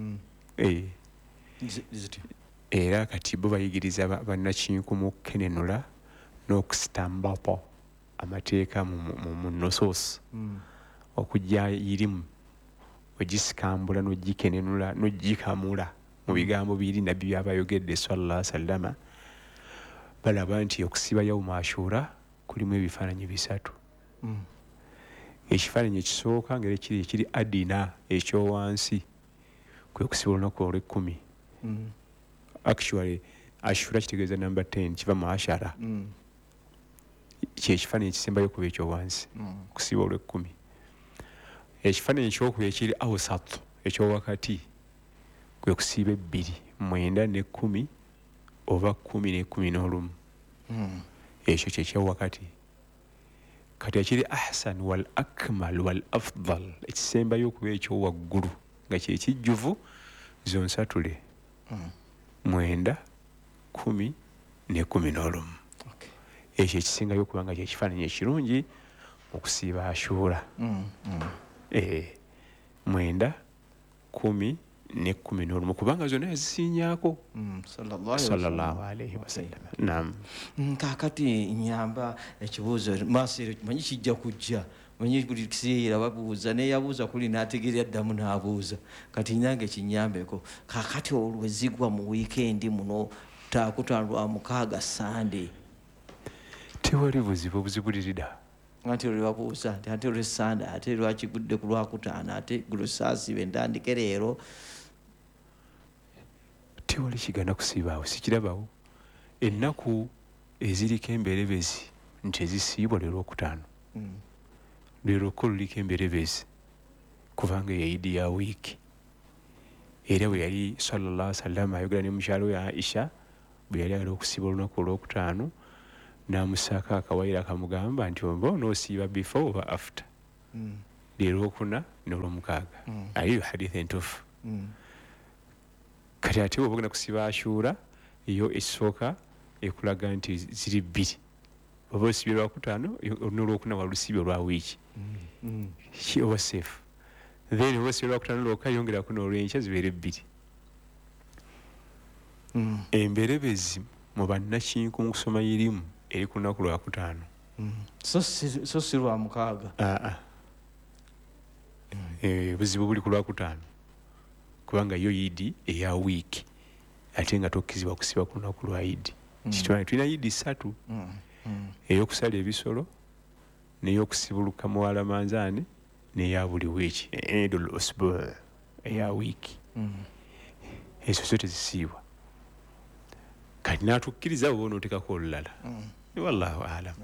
era kati bo bayigiriza bannakinku mu kukenenula n'okusitambapa amateeka mu nososi okujja irimu ogisikambula n'ogikenenula n'ogikamula mu bigambo biri nabbi byabayogedde sallallahu alaihi wasallama balaba nti okusiba yawma Ashura kulimu ebifaananyi bisatu ekifaananyi ekisooka ngeri kiri ekiri adina ekyowansi kwe kusiba olunaku olw'ekkumi actually Ashura kitegeeza number ten kiva mu ashara kyekifaananyi ekisembayo kuba ekyowansi kusiba olw'ekkumi ekifaananyi ekyokubiri ekiri awsat ekyowakati kwe kusiba ebbiri mwenda n'ekkumi oba kumi n'ekkumi n'olumu ekyo kyekyowakati kati ekiri ahsan wal akmal wal afdal ekisembayo okuba ekyowaggulu nga kyekijjuvu zonsatule mwenda kumi ne kumi n'olumu ekyo ekisingayo okubanga kyekifaananyi ekirungi okusiiba ashuura eh mwenda kumi ne kumi n'olumu kubanga zonna yazisiinyaako sallallahu alaihi wasallam. Naam. Kaakati nyamba ekibuuzo Masiro manyi kijja kujja manyi buli kiseera babuuza naye yabuuza kuli n'ategeera addamu n'abuuza kati nyange kinyambeko kaakati olwezigwa mu wiikendi muno taakutandwa mukaaga Sunday tewali buzibu obuzibulirida ate olwabuuza ate olwesande ate lwakigudde ku lwakutaano ate gulosaasi bentandike leero tewali kigana kusiibaawo sikirabawo ennaku eziriko emberebezi nti ezisiibwa lero okutaano lero ko luliko emberebezi kubanga yaidi ya wiiki era bwe yali sallallahu alaihi wasallam ayogera ne mukyalo ya Aisha bwe yali ayagala okusiiba olunaku olwokutaano n'amusaako akawaire akamugamba nti omba onoosiiba before oba after lero okuna n'olwomukaaga aliyo hadith entuufu kati ate bw'oba ogenda kusiiba ashuura yo esooka ekulaga nti ziri bbiri oba osiibye lwakutaano n'olwokuna walusiibye olwa wiiki ki oba seefu then oba osiibye lwakutaano lwokka yongerako n'olwenkya zibeere bbiri. Emberebezi mu bannakinku mu kusoma irimu eri ku lunaku lwakutaano so si lwa mukaaga aa buzibu buli ku lwakutaano kubanga yo yidi eya wiiki ate nga tokkizibwa kusiba ku lunaku lwa yidi kitwani tulina yidi ssatu ey'okusala ebisolo n'ey'okusibuluka muwala manzaani n'eya buli wiiki edul usbu eya wiiki ezo zo tezisiibwa kati n'atukkiriza oba onootekako olulala wallahu alam.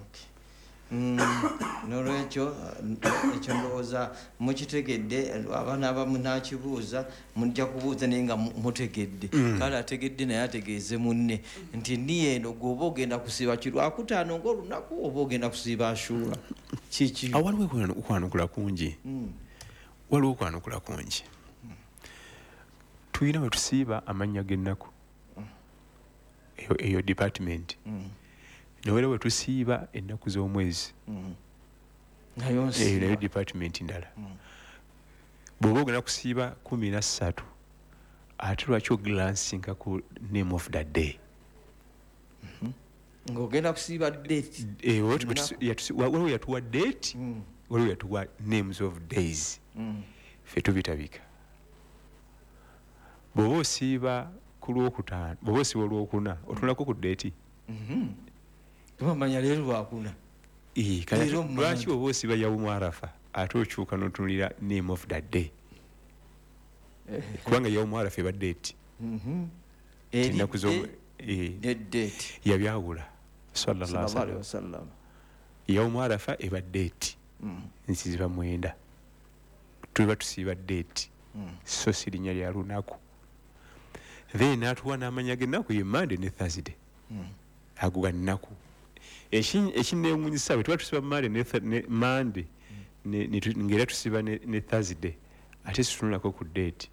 Nolwekyo ekyo ndowooza mukitegedde abaana abamu nakibuuza mujja kubuuza naye nga mutegedde kale ategedde naye ategeeze munne nti niye eno gwoba ogenda kusiiba kirwakutaano ng'olunaku oba ogenda kusiiba ashuura kiki waliwo okwanukula kungi waliwo okwanukula kungi tulina we tusiiba amannya g'ennaku eyo department nowera we tusiiba ennaku z'omwezi nayo department ndala bw'oba ogenda kusiiba kumi na ssatu ate lwaki oglansinga ku name of the day ng'ogenda kusiiba date waliwo yatuwa date waliwo yatuwa names of days ffe tubitabika bw'oba osiiba ku lwokutaano bw'oba osiiba olwokuna otunulako ku date tumamanya leero lwakuna lwaki oba osiiba yawumu arafa ate okyuka n'otunulira name of the day kubanga yawumu arafa eba date ennaku yabyawula sallallahu alaihi wasallam yawumu arafa eba date nsi ziba mwenda tuliba tusiiba date so si linnya lya lunaku then atuwa n'amanya g'ennaku ye Monday ne Thursday ago ga nnaku ekineewuunyisa bwe tuba tusiba Monday ng'era tusiba ne Thursday ate situnulako ku date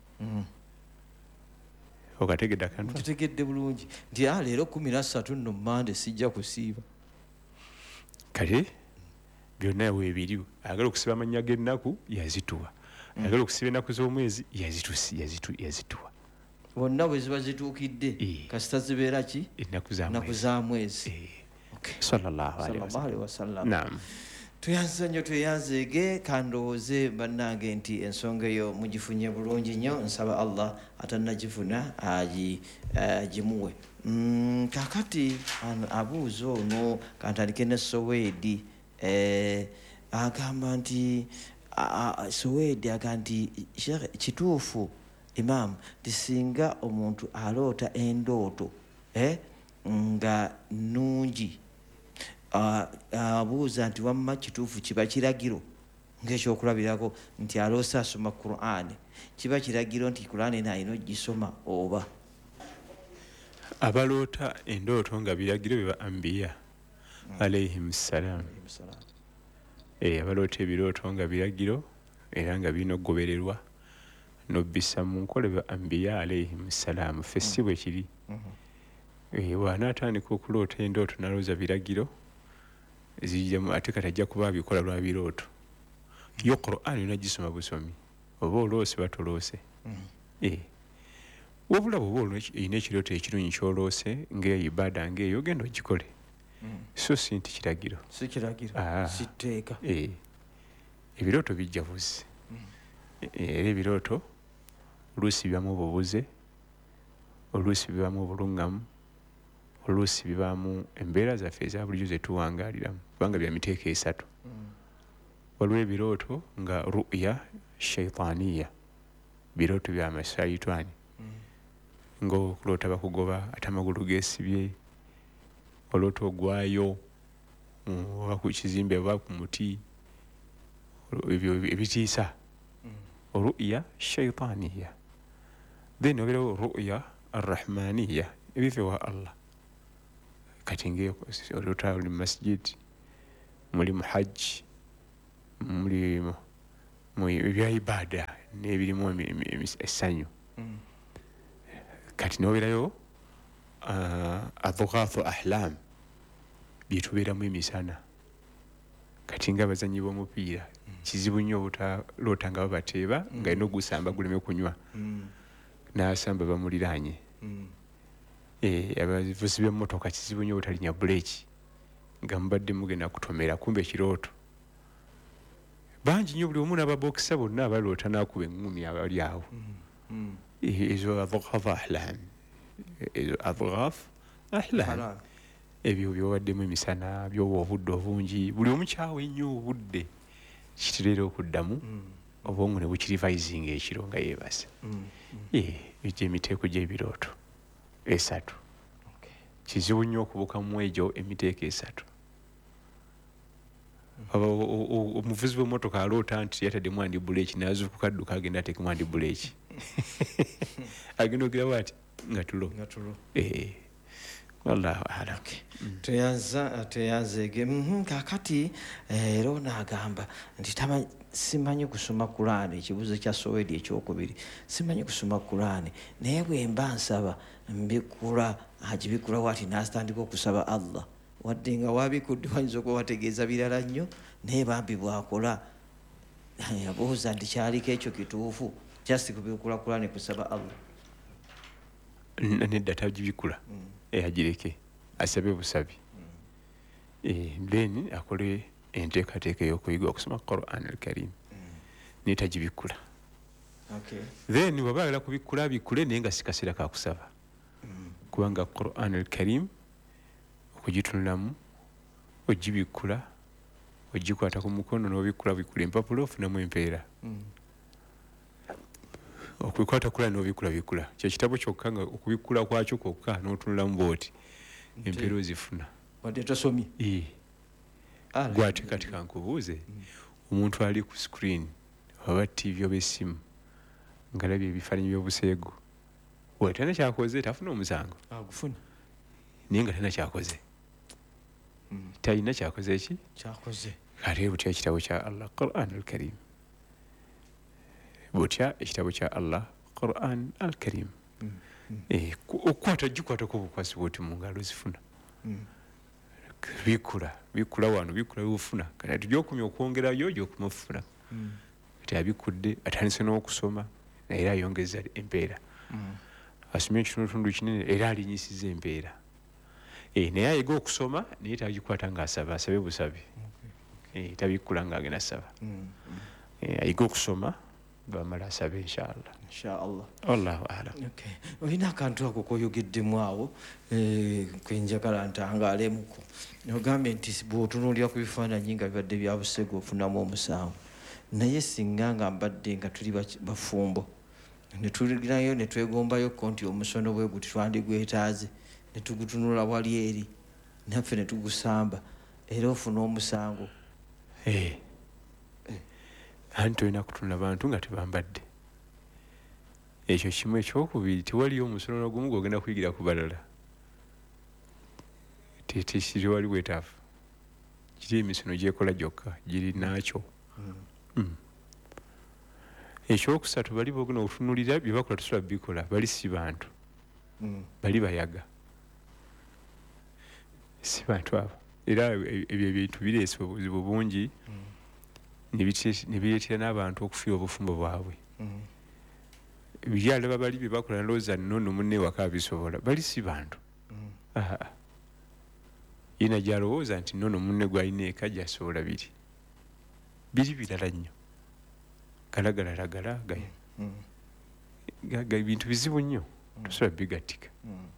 okategedde akantu kitegedde bulungi nti a leero kumi na ssatu nno Monday sijja kusiiba kale byonna weebiri ayagala okusiba amannya g'ennaku yazituwa ayagala okusiba ennaku z'omwezi yazituwa bonna bwe ziba zituukidde kasita zibeera ki ennaku za mwezi sallallahu alaihi wasallam. Tuyanze nnyo tweyanzeege kandowooze bannange nti ensonga eyo mugifunye bulungi nnyo nsaba Allah atannagifuna agimuwe. Kakati abuuza ono kantandike ne Soweedi agamba nti Soweedi aga nti kituufu Imam tisinga omuntu aloota endooto eh nga nungi abuuza nti wamma kituufu kiba kiragiro ng'ekyokulabirako nti aloosa asoma Qur'an kiba kiragiro nti Qur'an eno alina ogisoma oba abaloota endooto nga biragiro biba ambiya alayhim salaam abaloota ebirooto nga biragiro era nga birina okugobererwa n'obbisa mu nkola ba ambiya alayhim salaam ffe si bwe kiri eh bw'anaatandika okuloota endooto n'alowooza biragiro zijjamu ate kati ajja kuba abikola lwa birooto yo Qur'an unagisoma busomi oba oloose batoloose eh wabula bw'oba olina ekirooto ekirungi ky'oloose ng'eyo ibaada ng'eyo genda ogikole so si nti kiragiro si kiragiro si tteeka eh ebirooto bijja buzi era ebirooto oluusi bibamu obubuze oluusi bibamu obulungamu oluusi bibamu embeera zaffe eza bulijjo ze tuwangaaliramu kubanga bya miteeko esatu waliwo ebirooto nga ru'ya shaitaaniya birooto bya masaitani ng'okuloota bakugoba ate amagulu geesibye oloota ogwayo oba ku kizimbe oba ku muti ebyo ebitiisa ru'ya shaitaaniya then obeerawo ru'ya arrahmaniya ebiva ewa Allah kati ng'oloota oli mu masjid muli mu hajji muli mu ebya ibaada n'ebirimu essanyu kati n'obeerayo adghathu ahlam byetubeeramu emisana kati ng'abazanyi b'omupiira kizibu nnyo obutaloota nga babateeba nga alina ogusamba guleme kunywa n'asamba bamuliraanye abavuzi b'emmotoka kizibu nnyo obutalinya buleeki nga mubadde mugenda kutomera kumbe ekirooto bangi nnyo buli omu n'ababokisa bonna abaloota n'akuba eŋŋumi abali awo ezo adghathu ahlam ezo adghathu ahlam ebyo byobaddemu emisana byoba obudde obungi buli omu kyawe ennyo obudde kitera okuddamu obwongo ne bukirivayizinga ekiro nga yeebase egyo emiteeko gy'ebirooto esatu kizibu nnyo okubukamu egyo emiteeko esatu omuvuzi w'emmotoka aloota nti yataddemu andi buleeki n'azuukuka adduka agenda ateekemu andi buleeki agenda ogerawo ati nga tulo wallahu alam teyaza teyazeege kakati era onaagamba nti simanyi kusoma Qur'ani ekibuuzo kya Sowedi ekyokubiri simanyi kusoma Qur'ani naye bwe mba nsaba mbikula agibikula wati n'asitandika okusaba Allah wadde nga wabikudde wayinza okuba wategeeza birala nnyo naye bambi bwakola yabuuza nti kyaliko ekyo kituufu just kubikula Qur'ani kusaba Allah nedda tagibikula agireke asabe busabi then akole enteekateeka ey'okuyiga okusoma Qur'an al-Karim netagibikula then waba ayagala kubikula abikule naye nga si kaseera kakusaba kubanga Qur'an al-Karim okugitunulamu ogibikula ogikwata ku mukono n'obikula bikula empapula ofunamu empeera okubikwata kula n'obikula bikula kye kitabo kyokka nga okubikula kwakyo kwokka n'otunulamu bwoti empeera ozifuna wadde tosomye gwate kati kankubuuze omuntu ali ku screen oba tv oba essimu ngalabye ebifaananyi by'obuseego we tana kyakoze tafuna omusango agufuna naye nga tana kyakoze talina kyakoze eki kyakoze kati butya ekitabo kya Allah Qur'an al-Karim butya ekitabo kya Allah Qur'an al-Karim okukwata gikwatako obukwasi bwoti mu ngalo zifuna bikula bikula wano bikula bifuna kati gyokumya okwongerayo gyokumufuna kati abikudde atandise n'okusoma naye ayongeza empeera asomye ekitundutundu kinene era alinyisiza empeera naye ayiga okusoma naye tagikwata ng'asaba asabe busabe tabikula ng'agenda asaba ayiga okusoma bamala asabe inshallah inshallah wallahu alam olina akantu ako koyogeddemu awo kwenjagala ntangalemuko ogambye nti bw'otunuulira ku bifaananyi nga bibadde bya busego ofunamu omusango naye singa nga mbadde nga tuli bafumbo netulirayo netwegombayoko nti omusono bwe guti twandigwetaaze netugutunula wali eri naffe netugusamba era ofuna omusango anti olina kutunula bantu nga tebambadde ekyo kimu ekyokubiri tewaliyo omusono gumu gwogenda kuyigira ku balala tekiri wali bwetaafu kiri emisono gyekola gyokka giri nakyo ekyokusatu bali boogenda okutunulira bye bakola tusobola bikola bali si bantu bali bayaga si bantu abo era ebyo ebintu bireese obuzibu bungi ne bireetera n'abantu okufiira obufumbo bwabwe byala babali bye bakola ndowooza nnono munne waka bisobola bali si bantu yena gyalowooza nti nnono munne gwalina eka gyasobola biri biri birala nnyo galagalalagala gaya bintu bizibu nnyo tosobola bigattika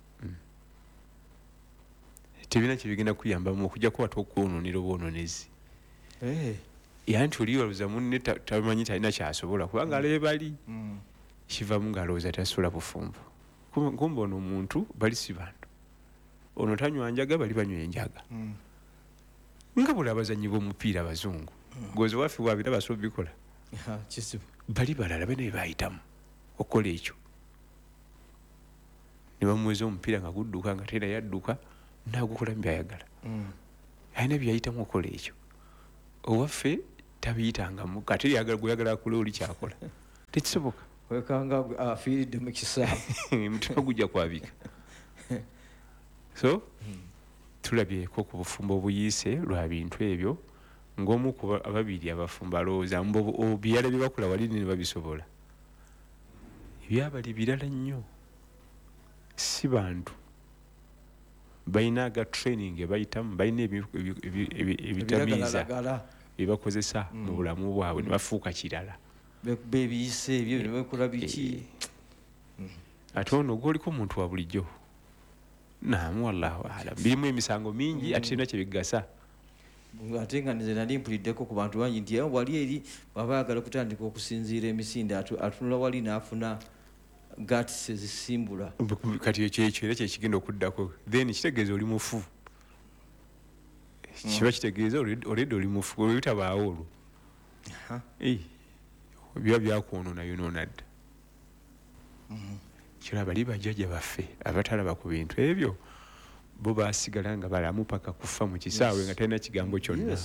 tebina kyebigenda kuyambamu okujja kuba tokwonoonera obwononezi era nti oliwaluza munne tamanyi talina kyasobola kubanga alabe bali kivamu ng'alowooza tasobola bufumbo kumbe ono omuntu bali si bantu ono tanywa njaga bali banywa enjaga nga buli abazanyi b'omupiira abazungu gozi waffe bwabira basobola bikola bali balala be naye bayitamu okukola ekyo ne bamuweza omupiira nga gudduka nga tera yadduka nagukola mu byayagala alina byayitamu okukola ekyo owaffe tabiyitangamu kati yagala gweyagala akole oli kyakola tekisoboka wekanga afiiridde mu kisaawe mutima gujja kwabika so tulabyeko ku bufumbo obuyiise lwa bintu ebyo ng'omu ku ababiri abafumbo alowooza byala bye bakola wali ne babisobola ebyabali birala nnyo si bantu balina aga training ebayitamu balina ebitamiiza byebakozesa mu bulamu bwabwe ne bafuuka kirala bebiyise ebyo nebakola biki ate ono gwoliko omuntu wa bulijjo naamu wallahu alam birimu emisango mingi ate tirina kyebigasa ate nga nze nali mpuliddeko ku bantu bangi nti wali eri baba ayagala okutandika okusinziira emisinde atunula wali n'afuna gatisi ezisimbula kati ekyekyo era kyekigenda okuddako then kitegeeza oli mufu kiba kitegeeza oledi oli mufu olwebitabaawo olwo biba byakwonoona yonoona dda kira bali bajjajja baffe abatalaba ku bintu ebyo bo basigala nga balamu paka kufa mu kisaawe nga talina kigambo kyonna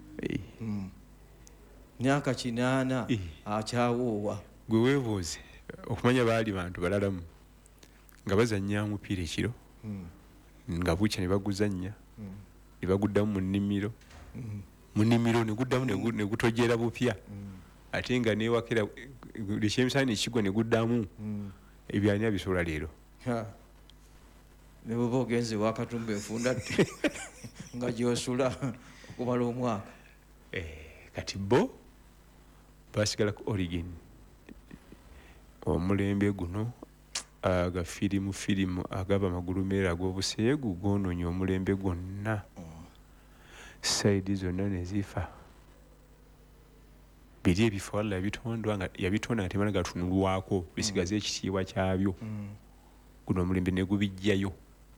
myaka kinaana akyawoowa gwe weebuuze okumanya baali bantu balalamu nga bazannya mupiira ekiro nga bukya ne baguzannya ne baguddamu mu nnimiro mu nnimiro ne guddamu ne gutojera bupya ate nga newakera ekyemisana nekigwa ne guddamu ebyalina bisobola leero ne bweba ogenze wakatumba enfunda nga gyosula okumala omwaka kati bo basigala ku origin omulembe guno agafirimu firimu agaba amagulumeera ag'obuseegu gwonoonye omulembe gwonna saidi zonna ne zifa biri ebifo Allah yabitondwa nga yabitonda nga temala gatunulwako bisigaze ekitiibwa kyabyo guno omulembe ne gubijjayo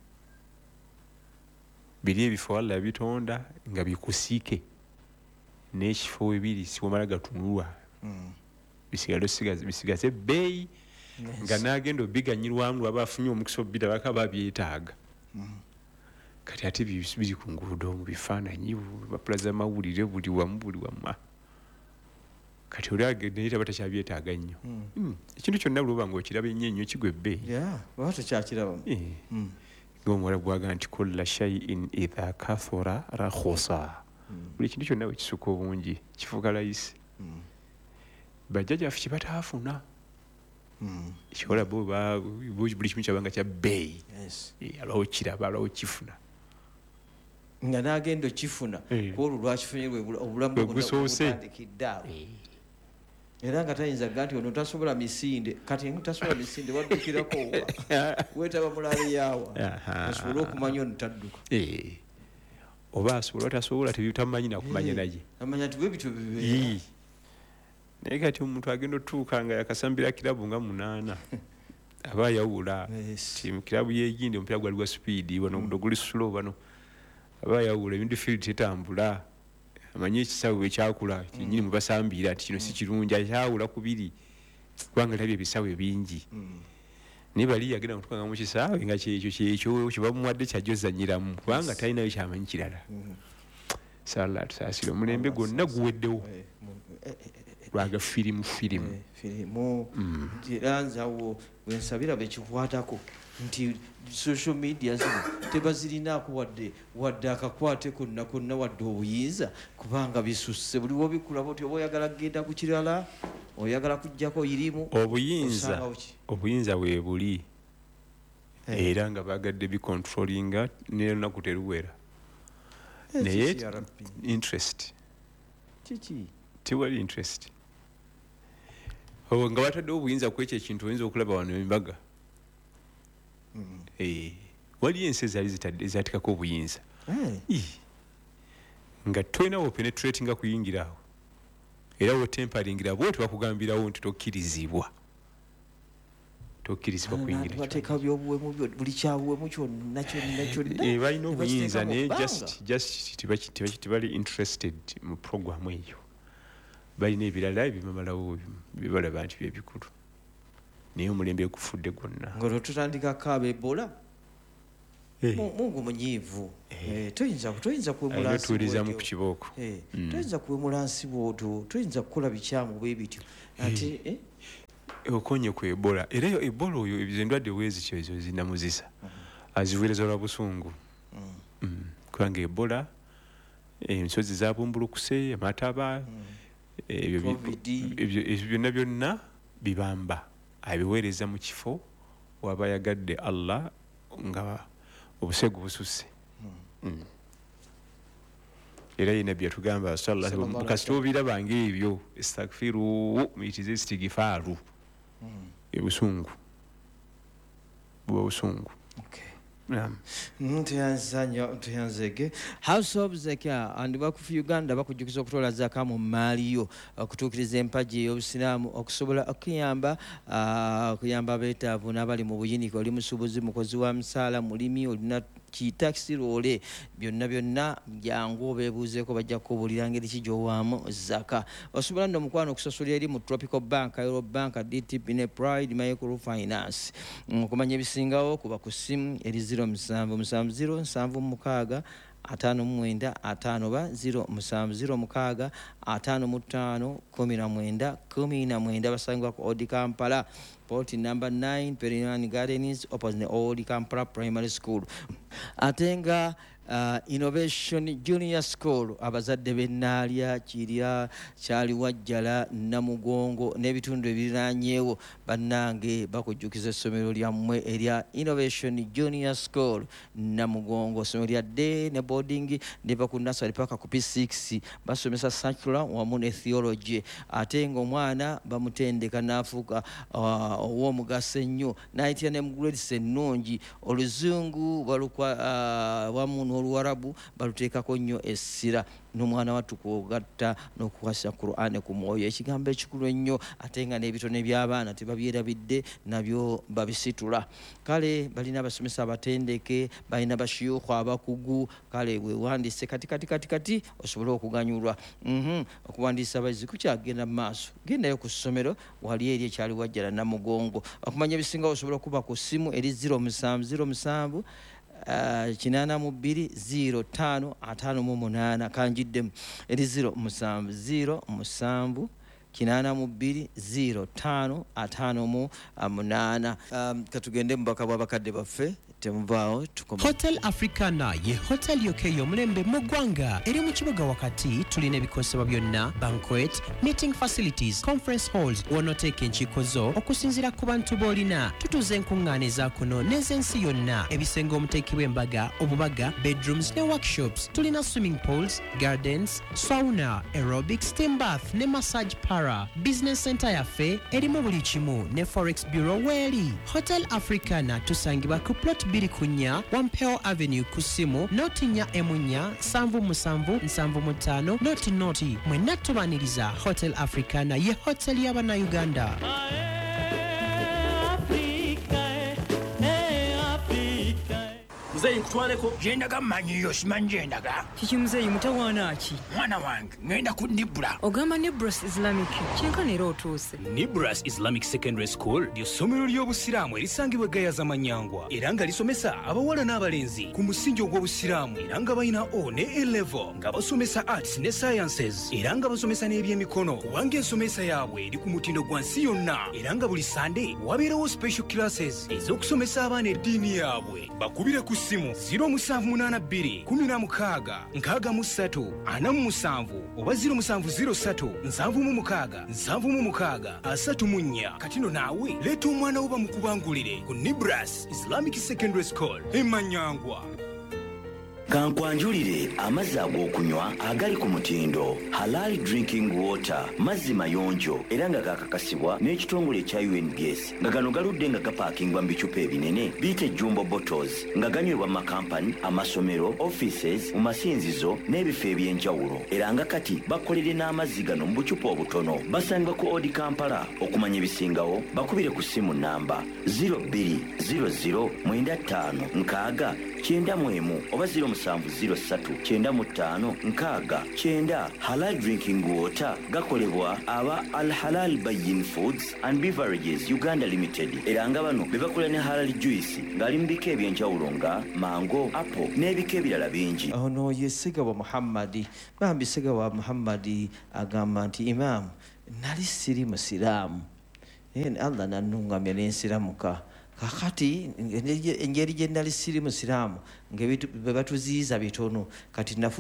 biri ebifo Allah yabitonda nga bikusiike n'ekifo webiri siwamala gatunulwa bisigaze ebbeeyi nga n'agenda obiganyirwamu lwaba afunye omukisa obubira baka babyetaaga kati ate biri ku nguudo mu bifaananyi bapula z'amawulire buli wamu buli wamu kati oli agenda naye taba takyabyetaaga nnyo ekintu kyonna buli oba nga okiraba ennyo ennyo kigwa ebbeeyi oba tokyakirabamu ng'omuwala gwaga nti kulla shaiin idha kathura rakhusa buli kintu kyonna bwe kisuka obungi kifuuka layisi bajjajjaffe kye bataafuna kikola buli kimu kyabanga kya bbeeyi alwawo kiraba alwawo kifuna nga n'agenda okifuna kwolwo lwakifunye obulamu butandikiddeawo era nga tayinza ga nti ono tasobola misinde kati tasobola misinde waddukirako wetaba mulabe yaawa asobole okumanya ono tadduka oba asobola tasobola tebitamanyi nakumanya naye amanya nti bwe bityo bibeera naye kati omuntu agenda otuuka nga yakasambira kirabu nga munaana aba ayawula ti mukirabu yegindi omupiira gwali gwa sipiidi bano guli slow bano aba ayawula midfield tetambula amanyi ekisawe ekyakula kinyini mubasambiira nti kino si kirungi akyawula kubiri kubanga labye ebisawe bingi naye bali yagenda kutuka nga mu kisaawe nga kyekyo kyekyo kibamuwadde kyajozanyiramu kubanga talinayo kyamanyi kirala sala tusaasire omulembe gwonna guweddewo lwaga firimu firimu firimu era nzawo wensabira bekikwatako nti social media zino tebazirinaako wadde wadde akakwate konna konna wadde obuyinza kubanga bisusse buli wobikulaba oti oba oyagala kgenda ku kirala oyagala kujjako irimu obuyinza obuyinza bwe buli era nga bagadde bicontrollinga nelunaku teruwera naye interest kiki tewali interest nga bataddewo obuyinza ku ekyo ekintu oyinza okulaba wano embaga waliyo ensi ezaali ezatikako obuyinza nga tolinawo penetratinga kuyingirawo era wotempalingira bwo tebakugambirawo nti tokkirizibwa tokkirizibwa kuyingirabateeka byobuwemu buli kyabuwemu kyonna kyonna kyonna balina obuyinza naye just tebali interested mu programu eyo balina ebirala ebibamalawo bebalaba nti byebikulu naye omulembe gufudde gwonna ngolwo tutandikako abebola mungu munyiivu toyinza kwemulatuuliza mu kukibooko toyinza kwemula nsi bwotyo toyinza kukola bikyamu bwe bityo ate okonye ku ebola era ebola oyo endwadde weezikyo ezo zinamuzisa aziweereza lwa busungu kubanga ebola ensozi zabumbulukuse amataba ebyo byonna byonna bibamba abiweereza mu kifo waba yagadde Allah nga obusegu bususse era yina byatugamba kasita obirabanga ebyo estakfiru muyitize istigifaaru ebusungu buba busungu tuyanzege house of zaka andibakufu uganda bakujjukiza okutola zaka mu maaliyo okutuukiriza empagi ey'obusiraamu okusobola okuyamba okuyamba abeetaavu n'abali mu buyinike oli musuubuzi mukozi wa musaala mulimi olina kitakisi loole byonna byonna byangu obeebuuzeeko bajja kubuulira ngeri ki gy'owaamu zaka osobola nno omukwano okusasulira eri mu tropical bank euro bank D T B ne pride microfinance okumanya ebisingawo kuba ku ssimu eri zero musanvu musanvu zero nsanvu mukaaga ataano mu mwenda ataano ba zero musanvu zero mukaaga ataano mu ttaano kumi na mwenda kumi na mwenda basangibwa ku Odi Kampala Port number nine Perinan Gardens opposite Old Kampala Primary School. Atenga uh, Innovation Junior School abazadde bennaalya kirya kyali wajjala Namugongo n'ebitundu ebiriraanyeewo bannange bakujjukiza essomero lyammwe erya Innovation Junior School Namugongo essomero lya day ne boarding neva ku nursery paka ku P six basomesa secular wamu ne theology ate ng'omwana bamutendeka n'afuuka uh, ow'omugaso ennyo n'ayitira ne mu grades ennungi oluzungu balukwa uh, wamu n'oluwarabu baluteekako nnyo essira n'omwana wattu kwogatta n'okukwasa Qur'an ku mwoyo ekigambo ekikulu ennyo ate nga n'ebitone by'abaana tebabyerabidde nabyo babisitula kale balina abasomesa abatendeke balina bashiyuuku abakugu kale wewandiise kati kati kati kati osobole okuganyulwa mm-hmm. okuwandiisa abayizi kukyagenda mu maaso gendayo ku ssomero wali eri ekyali wajjala Namugongo okumanya ebisingawo osobola okuba ku ssimu eri zero musanvu zero musanvu Uh, kinana mu bbiri zero tano ataano mu munaana kanjiddemu eri zero musanvu zero musanvu kinana mu bbiri zero tano ataano mu munaana um, katugende mu baka bw'abakadde baffe temuvaawo tukoma Hotel Africana ye hotel yokeyo omulembe mu ggwanga eri mu kibuga wakati tulina ebikosebwa byonna banquet meeting facilities conference halls wonoteeka enkiiko zo okusinziira ku bantu b'olina tutuuza enkuŋŋaana ezaakuno n'ez'ensi yonna ebisenge omuteekebwa embaga obubaga bedrooms ne workshops tulina swimming pools gardens sauna aerobics steam bath ne massage para business center yaffe erimu buli kimu ne forex bureau weeri Hotel Africana tusangibwa ku plot biri kunya Wampeo Avenue kusimu noti nya emunya sanvu musanvu nsanvu mutano noti noti mwenna tubaniriza Hotel Africana ye hotel y'abana Uganda. muzeeyi nkutwaleko gyendaga mmanyiyo simanyi gyendaga kiki muzeeyi mutawaana ki mwana wange ngenda ku nibula ogamba nebros islamic kyenkana era otuuse nibras islamic secondary school ly'essomero ly'obusiraamu erisangibwa egayaza manyangwa era nga lisomesa abawala n'abalenzi ku musingi ogw'obusiraamu era nga balina o ne A-level nga basomesa arts ne sciences era nga basomesa n'ebyemikono kubanga ensomesa yaabwe eri ku mutindo gwa nsi yonna era nga buli sande wabeerawo special classes ez'okusomesa abaana eddiini yaabwe bakubire ku ssimu zero seven eight two one zero nkaaga mu ssatu ana mu musanvu oba zero seven zero three nsanvu mu mukaaga nsanvu mu mukaaga asatu mu nnya kati no naawe leeta omwana wo bamukubangulire ku nibras islamic secondary school emanyangwa kankwanjulire amazzi ag'okunywa agali ku mutindo halal drinking water mazzi mayonjo era nga gakakasibwa n'ekitongole ekya U N B S nga gano galudde nga gapaakingwa mu bicupa ebinene biyite jumbo bottles nga ganywebwa mu makampani amasomero offices mu masinzizo n'ebifo eby'enjawulo era nga kati bakolere n'amazzi gano mu bucupa obutono basangibwa ku odi kampala okumanya ebisingawo bakubire ku ssimu namba zero two zero zero nine five nkaaga kyenda mu emu oba zero musanvu zero ssatu kyenda mu ttaano nkaaga kyenda. Halal drinking water gakolebwa aba Al Halal Bayin Foods and Beverages Uganda Limited era nga bano be bakola ne halal juice ng'ali mu bika eby'enjawulo nga mango, apple n'ebika ebirala bingi. Ono ye Ssegawa Muhammadi bambi Ssegawa Muhammadi agamba nti imam nali siri musiraamu Allah nannuŋŋamya n'ensiramuka kakati engeri gye nali siri musiraamu ng'ebintu bye batuziyiza bitono kati nafu